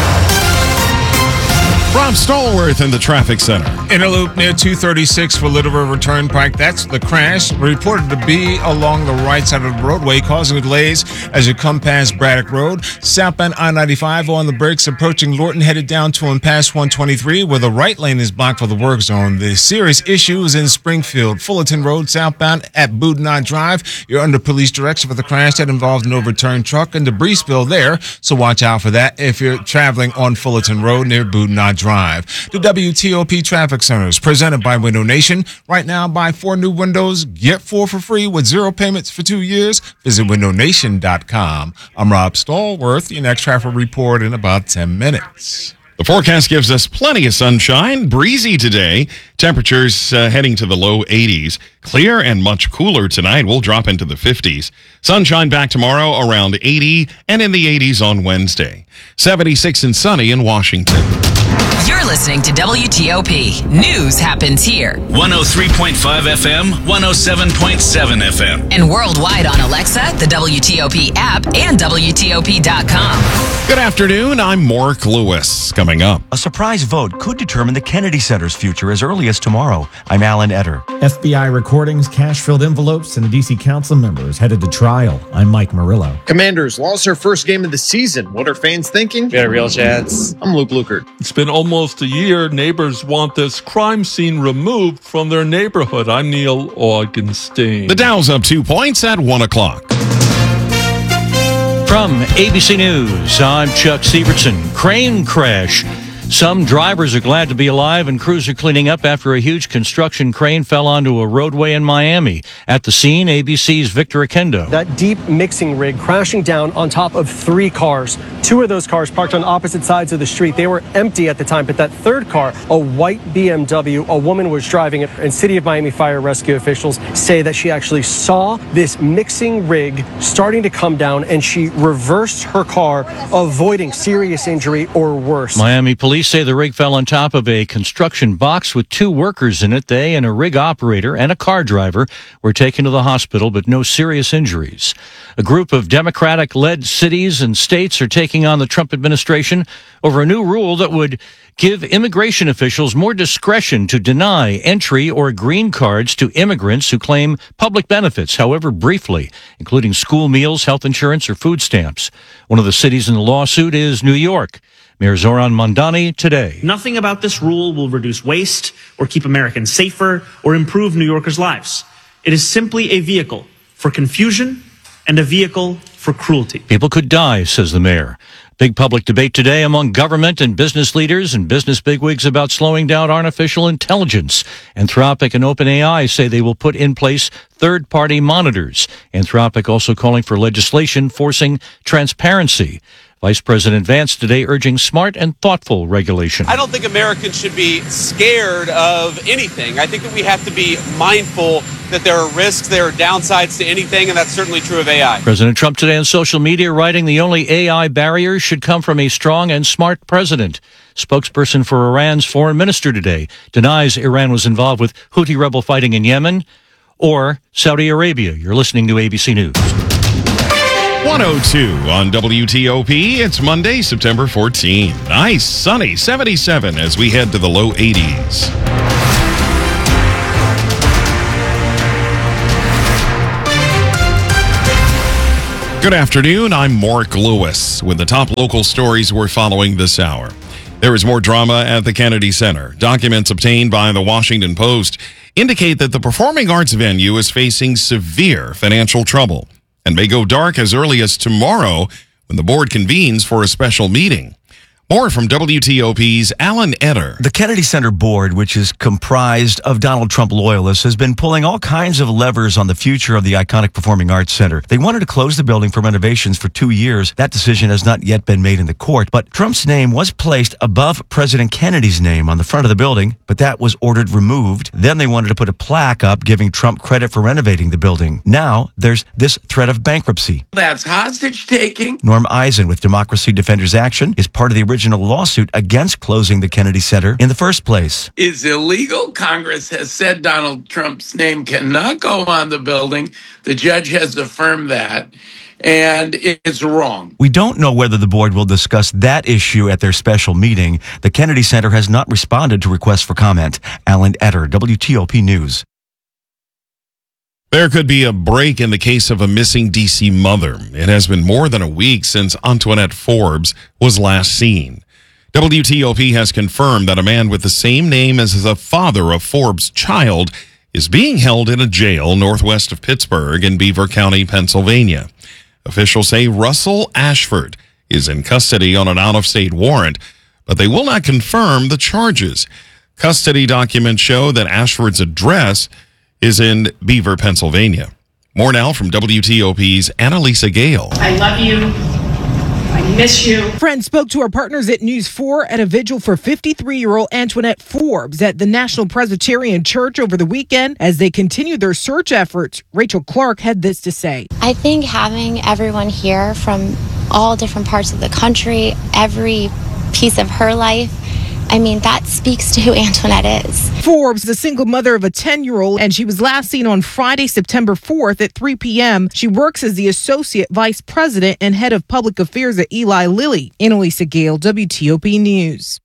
[SPEAKER 4] Rob Stallworth in the traffic center.
[SPEAKER 5] Inner loop near two thirty-six for Little River Turnpike. That's the crash reported to be along the right side of the roadway, causing delays as you come past Braddock Road. Southbound I ninety-five on the brakes approaching Lorton, headed down to and past one twenty-three, where the right lane is blocked for the work zone. The serious issue is in Springfield. Fullerton Road southbound at Boudinot Drive. You're under police direction for the crash that involves an overturned truck and debris spill there, so watch out for that if you're traveling on Fullerton Road near Boudinot Drive. The W T O P Traffic Center is presented by Window Nation. Right now, buy four new windows, get four for free with zero payments for two years. Visit window nation dot com. I'm Rob Stallworth. Your next traffic report in about ten minutes.
[SPEAKER 4] The forecast gives us plenty of sunshine, breezy today. Temperatures uh, heading to the low eighties. Clear and much cooler tonight. We'll drop into the fifties. Sunshine back tomorrow around eighty and in the eighties on Wednesday. seventy-six and sunny in Washington.
[SPEAKER 8] You're listening to W T O P. News happens here.
[SPEAKER 7] one oh three point five F M, one oh seven point seven F M.
[SPEAKER 8] And worldwide on Alexa, the W T O P app, and W T O P dot com.
[SPEAKER 4] Good afternoon. I'm Mark Lewis. Coming up.
[SPEAKER 10] A surprise vote could determine the Kennedy Center's future as early as tomorrow. I'm Alan Etter.
[SPEAKER 11] F B I recordings, cash-filled envelopes, and a D C council members headed to trial. I'm Mike Murillo.
[SPEAKER 12] Commanders lost their first game of the season. What are fans thinking?
[SPEAKER 14] We had a real chance.
[SPEAKER 12] I'm Luke Lukert.
[SPEAKER 26] It's been almost a year. Neighbors want this crime scene removed from their neighborhood. I'm Neil Augenstein.
[SPEAKER 4] The Dow's up two points at one o'clock.
[SPEAKER 27] From A B C News, I'm Chuck Sievertson. Crane crash. Some drivers are glad to be alive, and crews are cleaning up after a huge construction crane fell onto a roadway in Miami. At the scene, A B C's Victor Akendo.
[SPEAKER 28] That deep mixing rig crashing down on top of three cars. Two of those cars parked on opposite sides of the street. They were empty at the time, but that third car, a white B M W, a woman was driving it, and City of Miami fire rescue officials say that she actually saw this mixing rig starting to come down, and she reversed her car, avoiding serious injury or worse.
[SPEAKER 27] Miami police say the rig fell on top of a construction box with two workers in it. They and a rig operator and a car driver were taken to the hospital, but no serious injuries. A group of Democratic-led cities and states are taking on the Trump administration over a new rule that would give immigration officials more discretion to deny entry or green cards to immigrants who claim public benefits, however briefly, including school meals, health insurance, or food stamps. One of the cities in the lawsuit is New York. Mayor Zoran Mondani today.
[SPEAKER 29] Nothing about this rule will reduce waste or keep Americans safer or improve New Yorkers' lives. It is simply a vehicle for confusion and a vehicle for cruelty.
[SPEAKER 27] People could die, says the mayor. Big public debate today among government and business leaders and business bigwigs about slowing down artificial intelligence. Anthropic and OpenAI say they will put in place third-party monitors. Anthropic also calling for legislation forcing transparency. Vice President Vance today urging smart and thoughtful regulation.
[SPEAKER 30] I don't think Americans should be scared of anything. I think that we have to be mindful that there are risks, there are downsides to anything, and that's certainly true of A I.
[SPEAKER 27] President Trump today on social media writing the only A I barriers should come from a strong and smart president. Spokesperson for Iran's foreign minister today denies Iran was involved with Houthi rebel fighting in Yemen or Saudi Arabia. You're listening to A B C News.
[SPEAKER 4] one oh two on W T O P. It's Monday, September fourteenth. Nice, sunny, seventy-seven as we head to the low eighties. Good afternoon. I'm Mark Lewis with the top local stories we're following this hour. There is more drama at the Kennedy Center. Documents obtained by the Washington Post indicate that the performing arts venue is facing severe financial trouble and may go dark as early as tomorrow when the board convenes for a special meeting. More from W T O P's Alan Eder.
[SPEAKER 10] The Kennedy Center board, which is comprised of Donald Trump loyalists, has been pulling all kinds of levers on the future of the iconic Performing Arts Center. They wanted to close the building for renovations for two years. That decision has not yet been made in the court, but Trump's name was placed above President Kennedy's name on the front of the building, but that was ordered removed. Then they wanted to put a plaque up giving Trump credit for renovating the building. Now there's this threat of bankruptcy.
[SPEAKER 13] That's hostage taking.
[SPEAKER 10] Norm Eisen with Democracy Defenders Action is part of the original lawsuit against closing the Kennedy Center in the first place.
[SPEAKER 13] Is illegal. Congress has said Donald Trump's name cannot go on the building. The judge has affirmed that, and it's wrong.
[SPEAKER 10] We don't know whether the board will discuss that issue at their special meeting. The Kennedy Center has not responded to requests for comment. Alan Eder, W T O P News.
[SPEAKER 4] There could be a break in the case of a missing D C mother. It has been more than a week since Antoinette Forbes was last seen. W T O P has confirmed that a man with the same name as the father of Forbes' child is being held in a jail northwest of Pittsburgh in Beaver County, Pennsylvania. Officials say Russell Ashford is in custody on an out-of-state warrant, but they will not confirm the charges. Custody documents show that Ashford's address is in Beaver, Pennsylvania. More now from W T O P's Annalisa Gale.
[SPEAKER 14] I love you. I miss you.
[SPEAKER 15] Friends spoke to our partners at News four at a vigil for fifty-three-year-old Antoinette Forbes at the National Presbyterian Church over the weekend as they continue their search efforts. Rachel Clark had this to say.
[SPEAKER 17] I think having everyone here from all different parts of the country, every piece of her life, I mean, that speaks to who Antoinette is.
[SPEAKER 15] Forbes, the single mother of a ten-year-old, and she was last seen on Friday, September fourth at three p.m. She works as the Associate Vice President and Head of Public Affairs at Eli Lilly. Annalisa Gale, W T O P News.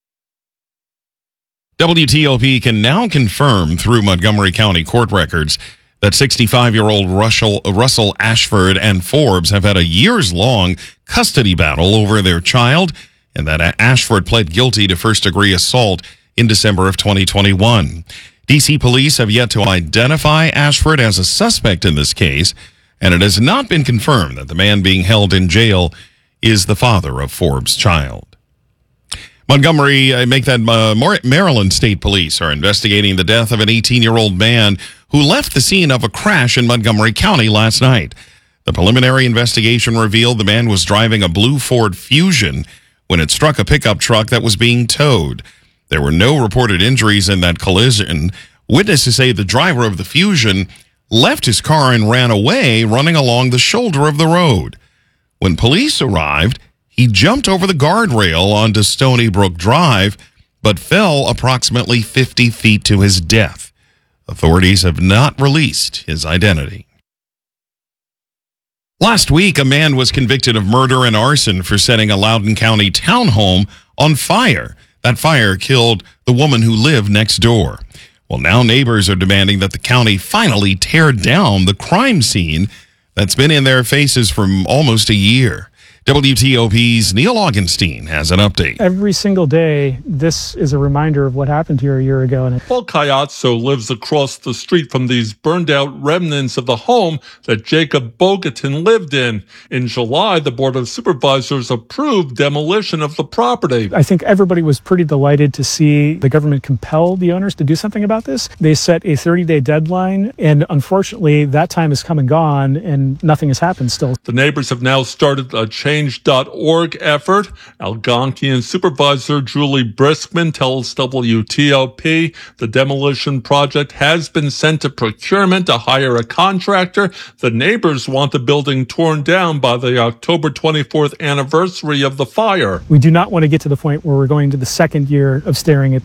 [SPEAKER 4] W T O P can now confirm through Montgomery County court records that sixty-five-year-old Russell, Russell Ashford and Forbes have had a years-long custody battle over their child, and that Ashford pled guilty to first-degree assault in December of twenty twenty-one. D C police have yet to identify Ashford as a suspect in this case, and it has not been confirmed that the man being held in jail is the father of Forbes' child. Montgomery, uh, make that uh, Maryland State Police are investigating the death of an eighteen-year-old man who left the scene of a crash in Montgomery County last night. The preliminary investigation revealed the man was driving a blue Ford Fusion when it struck a pickup truck that was being towed. There were no reported injuries in that collision. Witnesses say the driver of the Fusion left his car and ran away, running along the shoulder of the road. When police arrived, he jumped over the guardrail onto Stony Brook Drive, but fell approximately fifty feet to his death. Authorities have not released his identity. Last week, a man was convicted of murder and arson for setting a Loudoun County townhome on fire. That fire killed the woman who lived next door. Well, now neighbors are demanding that the county finally tear down the crime scene that's been in their faces for almost a year. W T O P's Neil Augenstein has an update.
[SPEAKER 18] Every single day, this is a reminder of what happened here a year ago. And
[SPEAKER 26] Paul Caiazzo lives across the street from these burned-out remnants of the home that Jacob Bogatin lived in. In July, the Board of Supervisors approved demolition of the property.
[SPEAKER 18] I think everybody was pretty delighted to see the government compel the owners to do something about this. They set a thirty-day deadline, and unfortunately, that time has come and gone, and nothing has happened still.
[SPEAKER 26] The neighbors have now started a change dot org effort. Algonquian Supervisor Julie Briskman tells W T O P the demolition project has been sent to procurement to hire a contractor. The neighbors want the building torn down by the October twenty-fourth anniversary of the fire.
[SPEAKER 18] We do not want to get to the point where we're going to the second year of staring at this.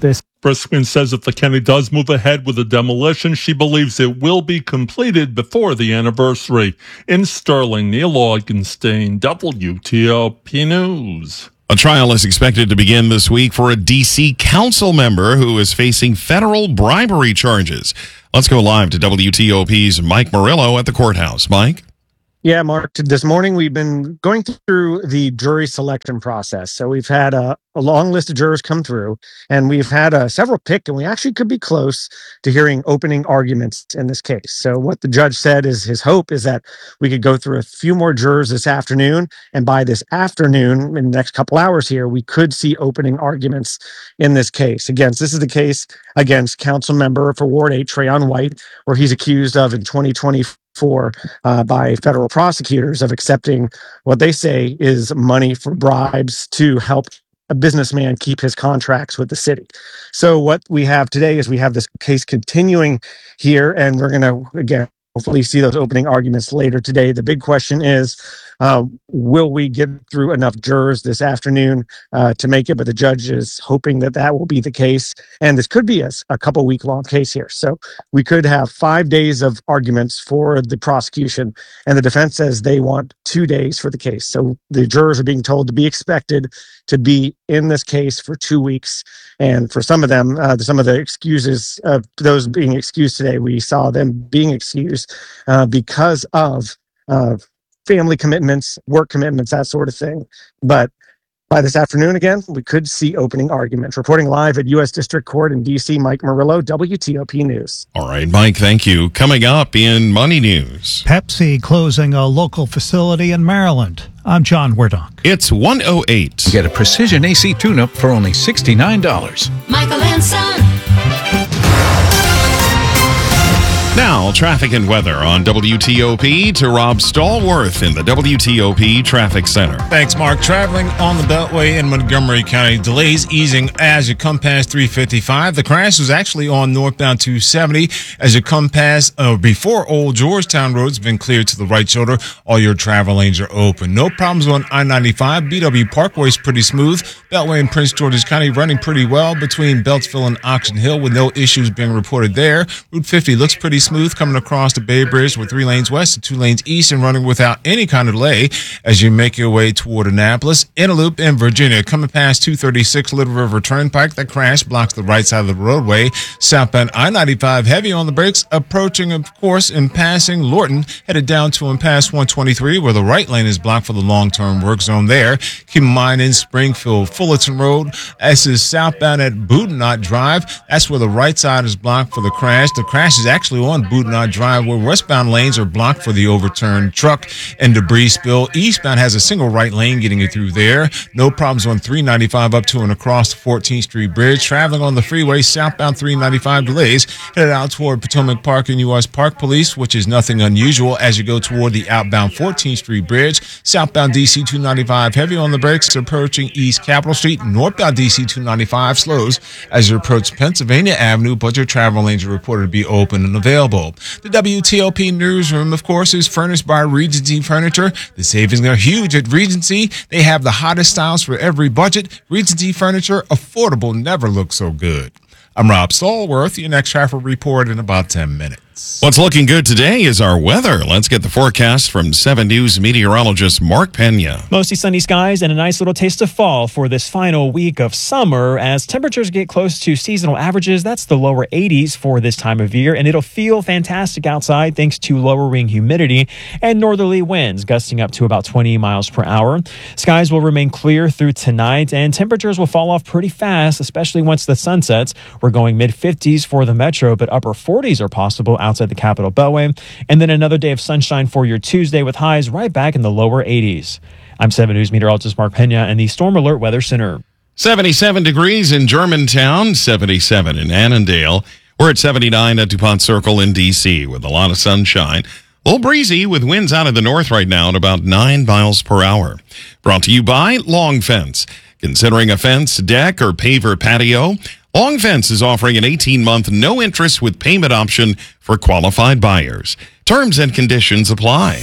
[SPEAKER 26] Briskman says if the county does move ahead with the demolition, she believes it will be completed before the anniversary. In Sterling, Neil Augenstein, W T O P News.
[SPEAKER 4] A trial is expected to begin this week for a D C council member who is facing federal bribery charges. Let's go live to W T O P's Mike Murillo at the courthouse. Mike?
[SPEAKER 28] Yeah, Mark, this morning we've been going through the jury selection process. So we've had a, a long list of jurors come through, and we've had uh, several picked, and we actually could be close to hearing opening arguments in this case. So what the judge said is his hope is that we could go through a few more jurors this afternoon, and by this afternoon, in the next couple hours here, we could see opening arguments in this case. Again, so this is the case against council member for Ward eight, Trayon White, where he's accused of in twenty twenty-four for uh, by federal prosecutors of accepting what they say is money for bribes to help a businessman keep his contracts with the city. So what we have today is we have this case continuing here, and we're going to, again, hopefully see those opening arguments later today. The big question is, uh, will we get through enough jurors this afternoon uh, to make it? But the judge is hoping that that will be the case. And this could be a, a couple week long case here. So we could have five days of arguments for the prosecution. And the defense says they want two days for the case. So the jurors are being told to be expected to be in this case for two weeks. And for some of them, uh, some of the excuses of those being excused today, we saw them being excused uh, because of uh, family commitments, work commitments, that sort of thing. But by this afternoon, again, we could see opening arguments. Reporting live at U S District Court in D C, Mike Murillo, W T O P News.
[SPEAKER 4] All right, Mike, thank you. Coming up in Money News.
[SPEAKER 1] Pepsi closing a local facility in Maryland. I'm John Werdonk.
[SPEAKER 4] It's one oh eight.
[SPEAKER 2] Get a precision A C tune-up for only sixty-nine dollars.
[SPEAKER 6] Michael and Son.
[SPEAKER 4] Now, traffic and weather on W T O P to Rob Stallworth in the W T O P Traffic Center.
[SPEAKER 5] Thanks, Mark. Traveling on the Beltway in Montgomery County. Delays easing as you come past three fifty-five. The crash was actually on northbound two seventy as you come past uh, before Old Georgetown Road's been cleared to the right shoulder. All your travel lanes are open. No problems on I ninety-five. B W Parkway is pretty smooth. Beltway in Prince George's County running pretty well between Beltsville and Oxon Hill with no issues being reported there. Route fifty looks pretty smooth coming across the Bay Bridge with three lanes west and two lanes east and running without any kind of delay as you make your way toward Annapolis. Interloop in Virginia coming past two thirty-six Little River Turnpike. That crash blocks the right side of the roadway. Southbound I ninety-five heavy on the brakes, approaching, of course, and passing Lorton, headed down to and past one twenty-three where the right lane is blocked for the long-term work zone there. Keep in mind in Springfield, Fullerton Road, this is southbound at Boudinot Drive. That's where the right side is blocked for the crash. The crash is actually on Boudinot Drive where westbound lanes are blocked for the overturned truck and debris spill. Eastbound has a single right lane getting you through there. No problems on three ninety-five up to and across the fourteenth Street Bridge. Traveling on the freeway, southbound three ninety-five delays headed out toward Potomac Park and U S Park Police, which is nothing unusual as you go toward the outbound fourteenth Street Bridge. Southbound D C two ninety-five heavy on the brakes approaching East Capitol Street. Northbound D C two ninety-five slows as you approach Pennsylvania Avenue, but your travel lanes are reported to be open and available. The W T O P newsroom, of course, is furnished by Regency Furniture. The savings are huge at Regency. They have the hottest styles for every budget. Regency Furniture, affordable, never looks so good. I'm Rob Stallworth. Your next traffic report in about ten minutes.
[SPEAKER 4] What's looking good today is our weather. Let's get the forecast from seven News meteorologist Mark Pena.
[SPEAKER 16] Mostly sunny skies and a nice little taste of fall for this final week of summer as temperatures get close to seasonal averages. That's the lower eighties for this time of year, and it'll feel fantastic outside thanks to lowering humidity and northerly winds gusting up to about twenty miles per hour. Skies will remain clear through tonight, and temperatures will fall off pretty fast, especially once the sun sets. We're going mid fifties for the metro, but upper forties are possible outside the Capitol Beltway. And then another day of sunshine for your Tuesday with highs right back in the lower eighties. I'm seven News meteorologist Mark Pena in the Storm Alert Weather Center.
[SPEAKER 4] seventy-seven degrees in Germantown, seventy-seven in Annandale. We're at seventy-nine at DuPont Circle in D C with a lot of sunshine. A little breezy with winds out of the north right now at about nine miles per hour. Brought to you by Long Fence. Considering a fence, deck, or paver patio, Long Fence is offering an eighteen-month no-interest with payment option for qualified buyers. Terms and conditions apply.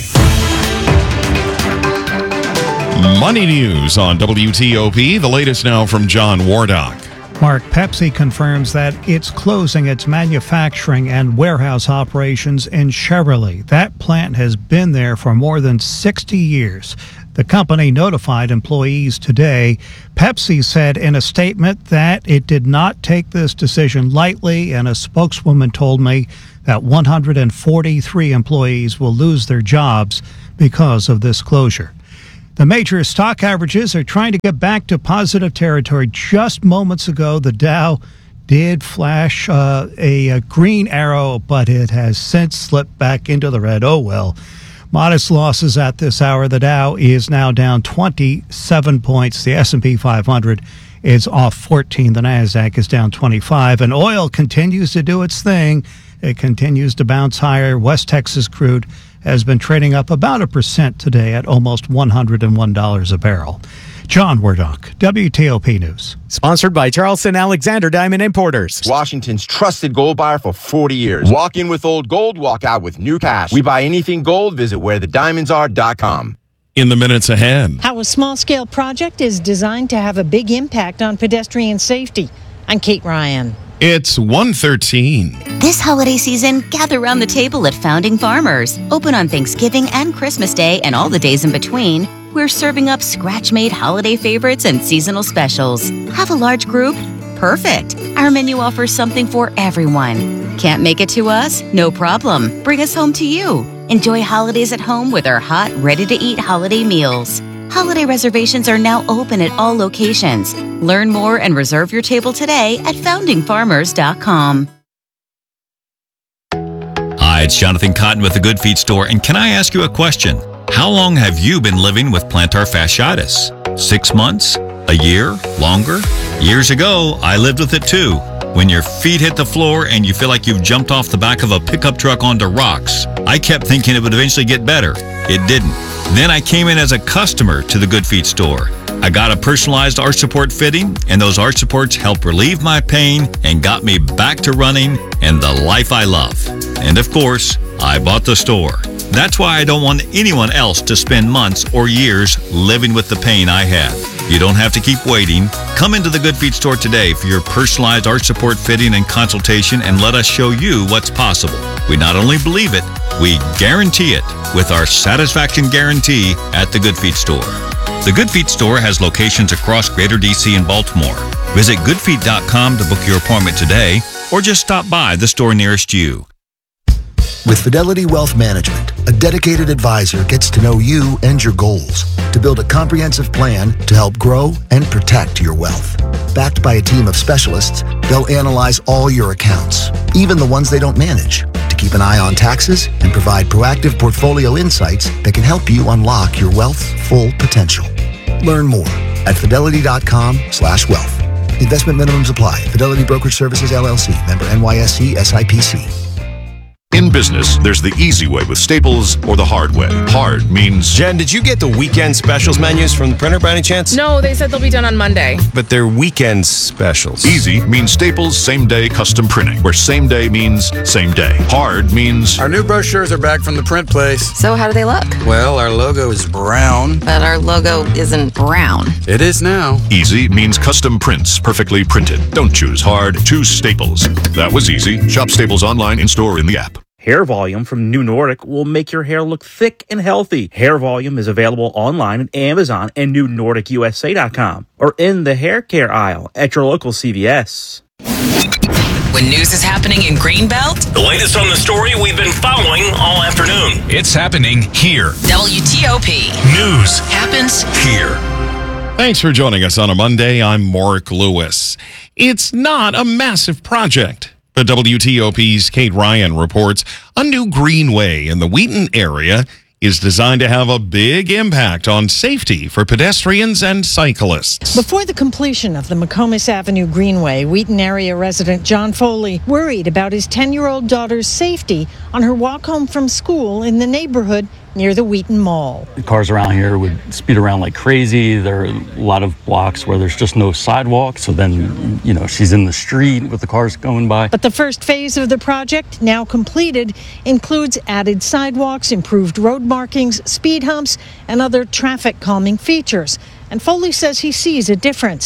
[SPEAKER 4] Money News on W T O P. The latest now from John Wardock.
[SPEAKER 1] Mark, Pepsi confirms that it's closing its manufacturing and warehouse operations in Cheverly. That plant has been there for more than sixty years. The company notified employees today. Pepsi said in a statement that it did not take this decision lightly, and a spokeswoman told me that one hundred forty-three employees will lose their jobs because of this closure. The major stock averages are trying to get back to positive territory. Just moments ago, the Dow did flash uh, a, a green arrow, but it has since slipped back into the red. Oh, well. Modest losses at this hour. The Dow is now down twenty-seven points. The S and P five hundred is off fourteen. The Nasdaq is down twenty-five. And oil continues to do its thing. It continues to bounce higher. West Texas crude has been trading up about a percent today at almost one hundred one dollars a barrel. John Wardock, W T O P News.
[SPEAKER 3] Sponsored by Charleston Alexander Diamond Importers.
[SPEAKER 6] Washington's trusted gold buyer for forty years. Walk in with old gold, walk out with new cash. We buy anything gold. Visit where the diamonds are dot com.
[SPEAKER 4] In the minutes ahead.
[SPEAKER 9] How a small-scale project is designed to have a big impact on pedestrian safety. I'm Kate Ryan.
[SPEAKER 4] It's one thirteen.
[SPEAKER 19] This holiday season, gather around the table at Founding Farmers. Open on Thanksgiving and Christmas Day and all the days in between. We're serving up scratch-made holiday favorites and seasonal specials. Have a large group? Perfect. Our menu offers something for everyone. Can't make it to us? No problem. Bring us home to you. Enjoy holidays at home with our hot, ready-to-eat holiday meals. Holiday reservations are now open at all locations. Learn more and reserve your table today at founding farmers dot com.
[SPEAKER 20] Hi, it's Jonathan Cotton with the Good Feet Store, and can I ask you a question? How long have you been living with plantar fasciitis? Six months? A year? Longer? Years ago, I lived with it too. When your feet hit the floor and you feel like you've jumped off the back of a pickup truck onto rocks, I kept thinking it would eventually get better. It didn't. Then I came in as a customer to the Good Feet Store. I got a personalized arch support fitting, and those arch supports helped relieve my pain and got me back to running and the life I love. And of course, I bought the store. That's why I don't want anyone else to spend months or years living with the pain I have. You don't have to keep waiting. Come into the Good Feet Store today for your personalized arch support fitting and consultation, and let us show you what's possible. We not only believe it, we guarantee it with our satisfaction guarantee at the Good Feet Store. The Good Feet Store has locations across Greater D C and Baltimore. Visit good feet dot com to book your appointment today, or just stop by the store nearest you.
[SPEAKER 21] With Fidelity Wealth Management, a dedicated advisor gets to know you and your goals to build a comprehensive plan to help grow and protect your wealth. Backed by a team of specialists, they'll analyze all your accounts, even the ones they don't manage, to keep an eye on taxes and provide proactive portfolio insights that can help you unlock your wealth's full potential. Learn more at fidelity dot com slash wealth. Investment minimums apply. Fidelity Brokerage Services, L L C. Member N Y S E S I P C.
[SPEAKER 22] In business, there's the easy way with Staples or the hard way. Hard means...
[SPEAKER 23] Jen, did you get the weekend specials menus from the printer by any chance?
[SPEAKER 24] No, they said they'll be done on Monday.
[SPEAKER 23] But they're weekend specials.
[SPEAKER 22] Easy means Staples same-day custom printing, where same day means same day. Hard means...
[SPEAKER 25] Our new brochures are back from the print place.
[SPEAKER 24] So how do they look?
[SPEAKER 25] Well, our logo is brown.
[SPEAKER 24] But our logo isn't brown.
[SPEAKER 25] It is now.
[SPEAKER 22] Easy means custom prints, perfectly printed. Don't choose hard, choose Staples. That was easy. Shop Staples online, in-store, in the app.
[SPEAKER 31] Hair Volume from New Nordic will make your hair look thick and healthy. Hair Volume is available online at Amazon and new nordic u s a dot com or in the hair care aisle at your local C V S.
[SPEAKER 8] When news is happening in Greenbelt,
[SPEAKER 7] The latest on the story we've been following all afternoon. It's happening here.
[SPEAKER 8] W T O P
[SPEAKER 7] News
[SPEAKER 8] happens
[SPEAKER 7] here.
[SPEAKER 4] Thanks for joining us on a Monday. I'm Mark Lewis. It's not a massive project. But W T O P's Kate Ryan reports a new greenway in the Wheaton area is designed to have a big impact on safety for pedestrians and cyclists.
[SPEAKER 9] Before the completion of the McComas Avenue Greenway, Wheaton area resident John Foley worried about his ten-year-old daughter's safety on her walk home from school in the neighborhood near the Wheaton Mall.
[SPEAKER 32] The cars around here would speed around like crazy. There are a lot of blocks where there's just no sidewalk. So then, you know, she's in the street with the cars going by.
[SPEAKER 9] But the first phase of the project, now completed, includes added sidewalks, improved road markings, speed humps, and other traffic calming features. And Foley says he sees a difference.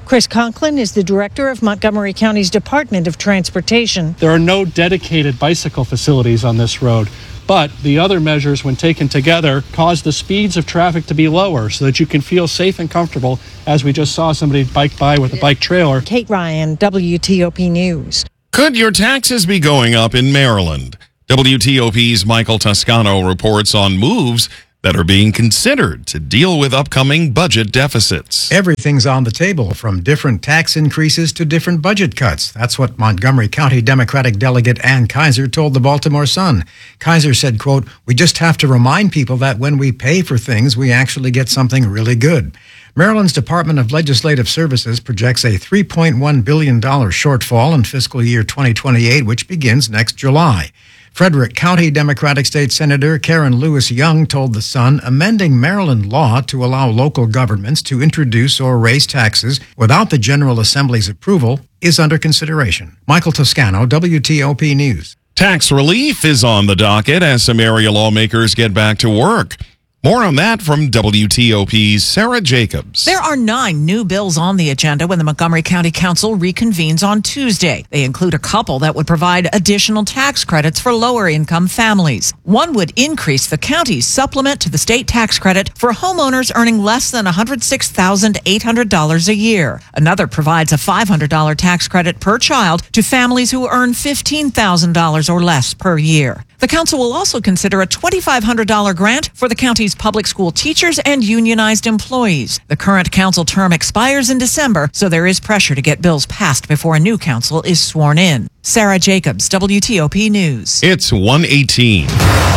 [SPEAKER 9] Chris Conklin is the director of Montgomery County's Department of Transportation.
[SPEAKER 10] There are no dedicated bicycle facilities on this road, but the other measures, when taken together, cause the speeds of traffic to be lower so that you can feel safe and comfortable, as we just saw somebody bike by with a bike trailer.
[SPEAKER 9] Kate Ryan, W T O P News.
[SPEAKER 4] Could your taxes be going up in Maryland? W T O P's Michael Toscano reports on moves that are being considered to deal with upcoming budget deficits.
[SPEAKER 11] Everything's on the table, from different tax increases to different budget cuts. That's what Montgomery County Democratic Delegate Ann Kaiser told the Baltimore Sun. Kaiser said, quote, "We just have to remind people that when we pay for things, we actually get something really good." Maryland's Department of Legislative Services projects a three point one billion dollars shortfall in fiscal year twenty twenty-eight, which begins next July. Frederick County Democratic State Senator Karen Lewis Young told The Sun amending Maryland law to allow local governments to introduce or raise taxes without the General Assembly's approval is under consideration. Michael Toscano, W T O P News.
[SPEAKER 4] Tax relief is on the docket as some area lawmakers get back to work. More on that from W T O P's Sarah Jacobs.
[SPEAKER 12] There are nine new bills on the agenda when the Montgomery County Council reconvenes on Tuesday. They include a couple that would provide additional tax credits for lower-income families. One would increase the county's supplement to the state tax credit for homeowners earning less than one hundred six thousand eight hundred dollars a year. Another provides a five hundred dollars tax credit per child to families who earn fifteen thousand dollars or less per year. The council will also consider a two thousand five hundred dollars grant for the county's public school teachers and unionized employees. The current council term expires in December, so there is pressure to get bills passed before a new council is sworn in. Sarah Jacobs, W T O P News.
[SPEAKER 4] It's one eighteen.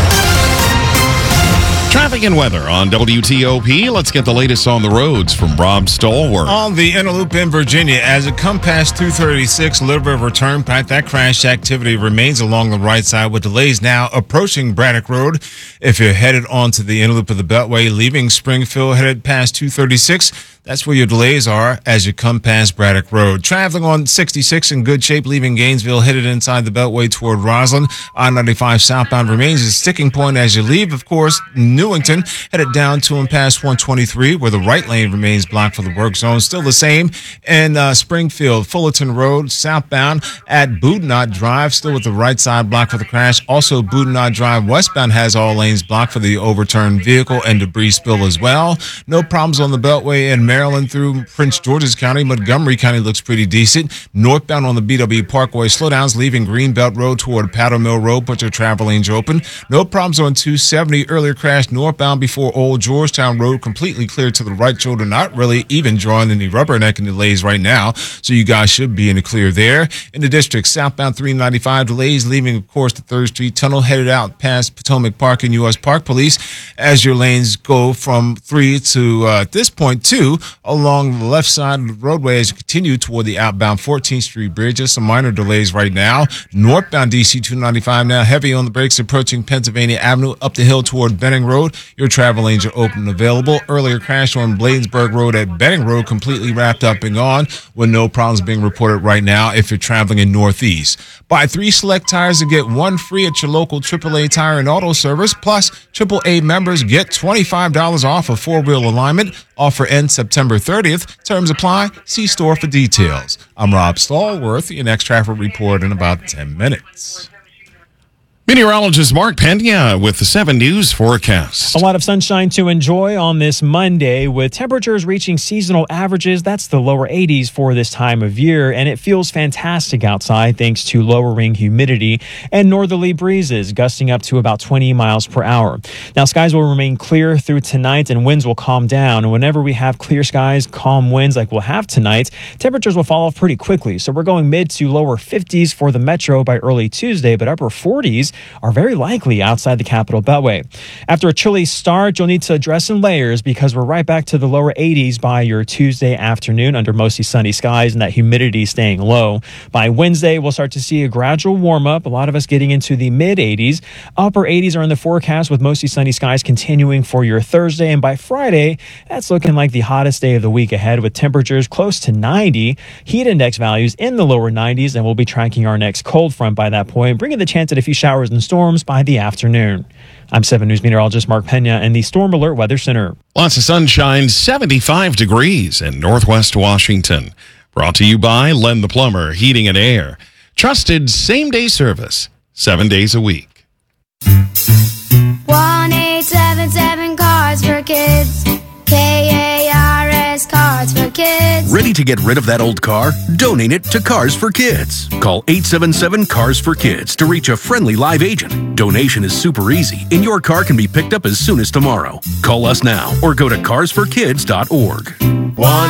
[SPEAKER 4] Traffic and weather on W T O P. Let's get the latest on the roads from Rob Stallworth.
[SPEAKER 5] On the inner loop in Virginia, as it comes past two thirty-six Little River Turnpike, that crash activity remains along the right side with delays now approaching Braddock Road. If you're headed onto the inner loop of the Beltway, leaving Springfield, headed past two thirty-six, that's where your delays are as you come past Braddock Road. Traveling on sixty-six in good shape, leaving Gainesville, headed inside the Beltway toward Roslyn. I ninety-five southbound remains a sticking point as you leave. Of course, Newington, headed down to and past one twenty-three, where the right lane remains blocked for the work zone. Still the same in uh, Springfield, Fullerton Road, southbound at Boudinot Drive, still with the right side blocked for the crash. Also, Boudinot Drive westbound has all lanes blocked for the overturned vehicle and debris spill as well. No problems on the Beltway in Maryland through Prince George's County. Montgomery County looks pretty decent. Northbound on the B W Parkway, slowdowns leaving Greenbelt Road toward Powder Mill Road, but your travel lanes are open. No problems on two seventy. Earlier crash northbound before Old Georgetown Road, completely clear to the right shoulder. Not really even drawing any rubbernecking delays right now, so you guys should be in the clear there. In the district, southbound three ninety-five delays, leaving, of course, the third Street Tunnel, headed out past Potomac Park and U S Park Police as your lanes go from three to, uh, at this point, two along the left side of the roadway as you continue toward the outbound fourteenth Street Bridge. Just some minor delays right now. Northbound D C two ninety-five now heavy on the brakes approaching Pennsylvania Avenue up the hill toward Benning Road. Your travel lanes are open and available. Earlier crash on Bladensburg Road at Benning Road completely wrapped up and gone with no problems being reported right now if you're traveling in Northeast. Buy three select tires to get one free at your local triple A Tire and Auto Service. Plus, triple A members get twenty-five dollars off a four-wheel alignment. Offer ends September thirtieth. Terms apply. See store for details. I'm Rob Stallworth. Your next traffic report in about ten minutes.
[SPEAKER 4] Meteorologist Mark Pena with the seven News forecast.
[SPEAKER 16] A lot of sunshine to enjoy on this Monday with temperatures reaching seasonal averages. That's the lower eighties for this time of year, and it feels fantastic outside thanks to lowering humidity and northerly breezes gusting up to about twenty miles per hour. Now, skies will remain clear through tonight and winds will calm down. And whenever we have clear skies, calm winds like we'll have tonight, temperatures will fall off pretty quickly. So we're going mid to lower fifties for the metro by early Tuesday, but upper forties are very likely outside the Capital Beltway. After a chilly start, you'll need to dress in layers because we're right back to the lower eighties by your Tuesday afternoon under mostly sunny skies and that humidity staying low. By Wednesday, we'll start to see a gradual warm up, a lot of us getting into the mid eighties. Upper eighties are in the forecast with mostly sunny skies continuing for your Thursday. And by Friday, that's looking like the hottest day of the week ahead with temperatures close to ninety, heat index values in the lower nineties, and we'll be tracking our next cold front by that point, bringing the chance at a few showers showers and storms by the afternoon. I'm seven News meteorologist Mark Pena in the Storm Alert Weather Center.
[SPEAKER 4] Lots of sunshine, seventy-five degrees in Northwest Washington. Brought to you by Len the Plumber, Heating and Air. Trusted same-day service, seven days a week.
[SPEAKER 1] one eight seven seven Cars for Kids. K A R S Cars for Kids.
[SPEAKER 2] Ready to get rid of that old car? Donate it to Cars for Kids. Call eight seven seven Cars for Kids to reach a friendly live agent. Donation is super easy, and your car can be picked up as soon as tomorrow. Call us now or go to cars for kids dot org.
[SPEAKER 1] One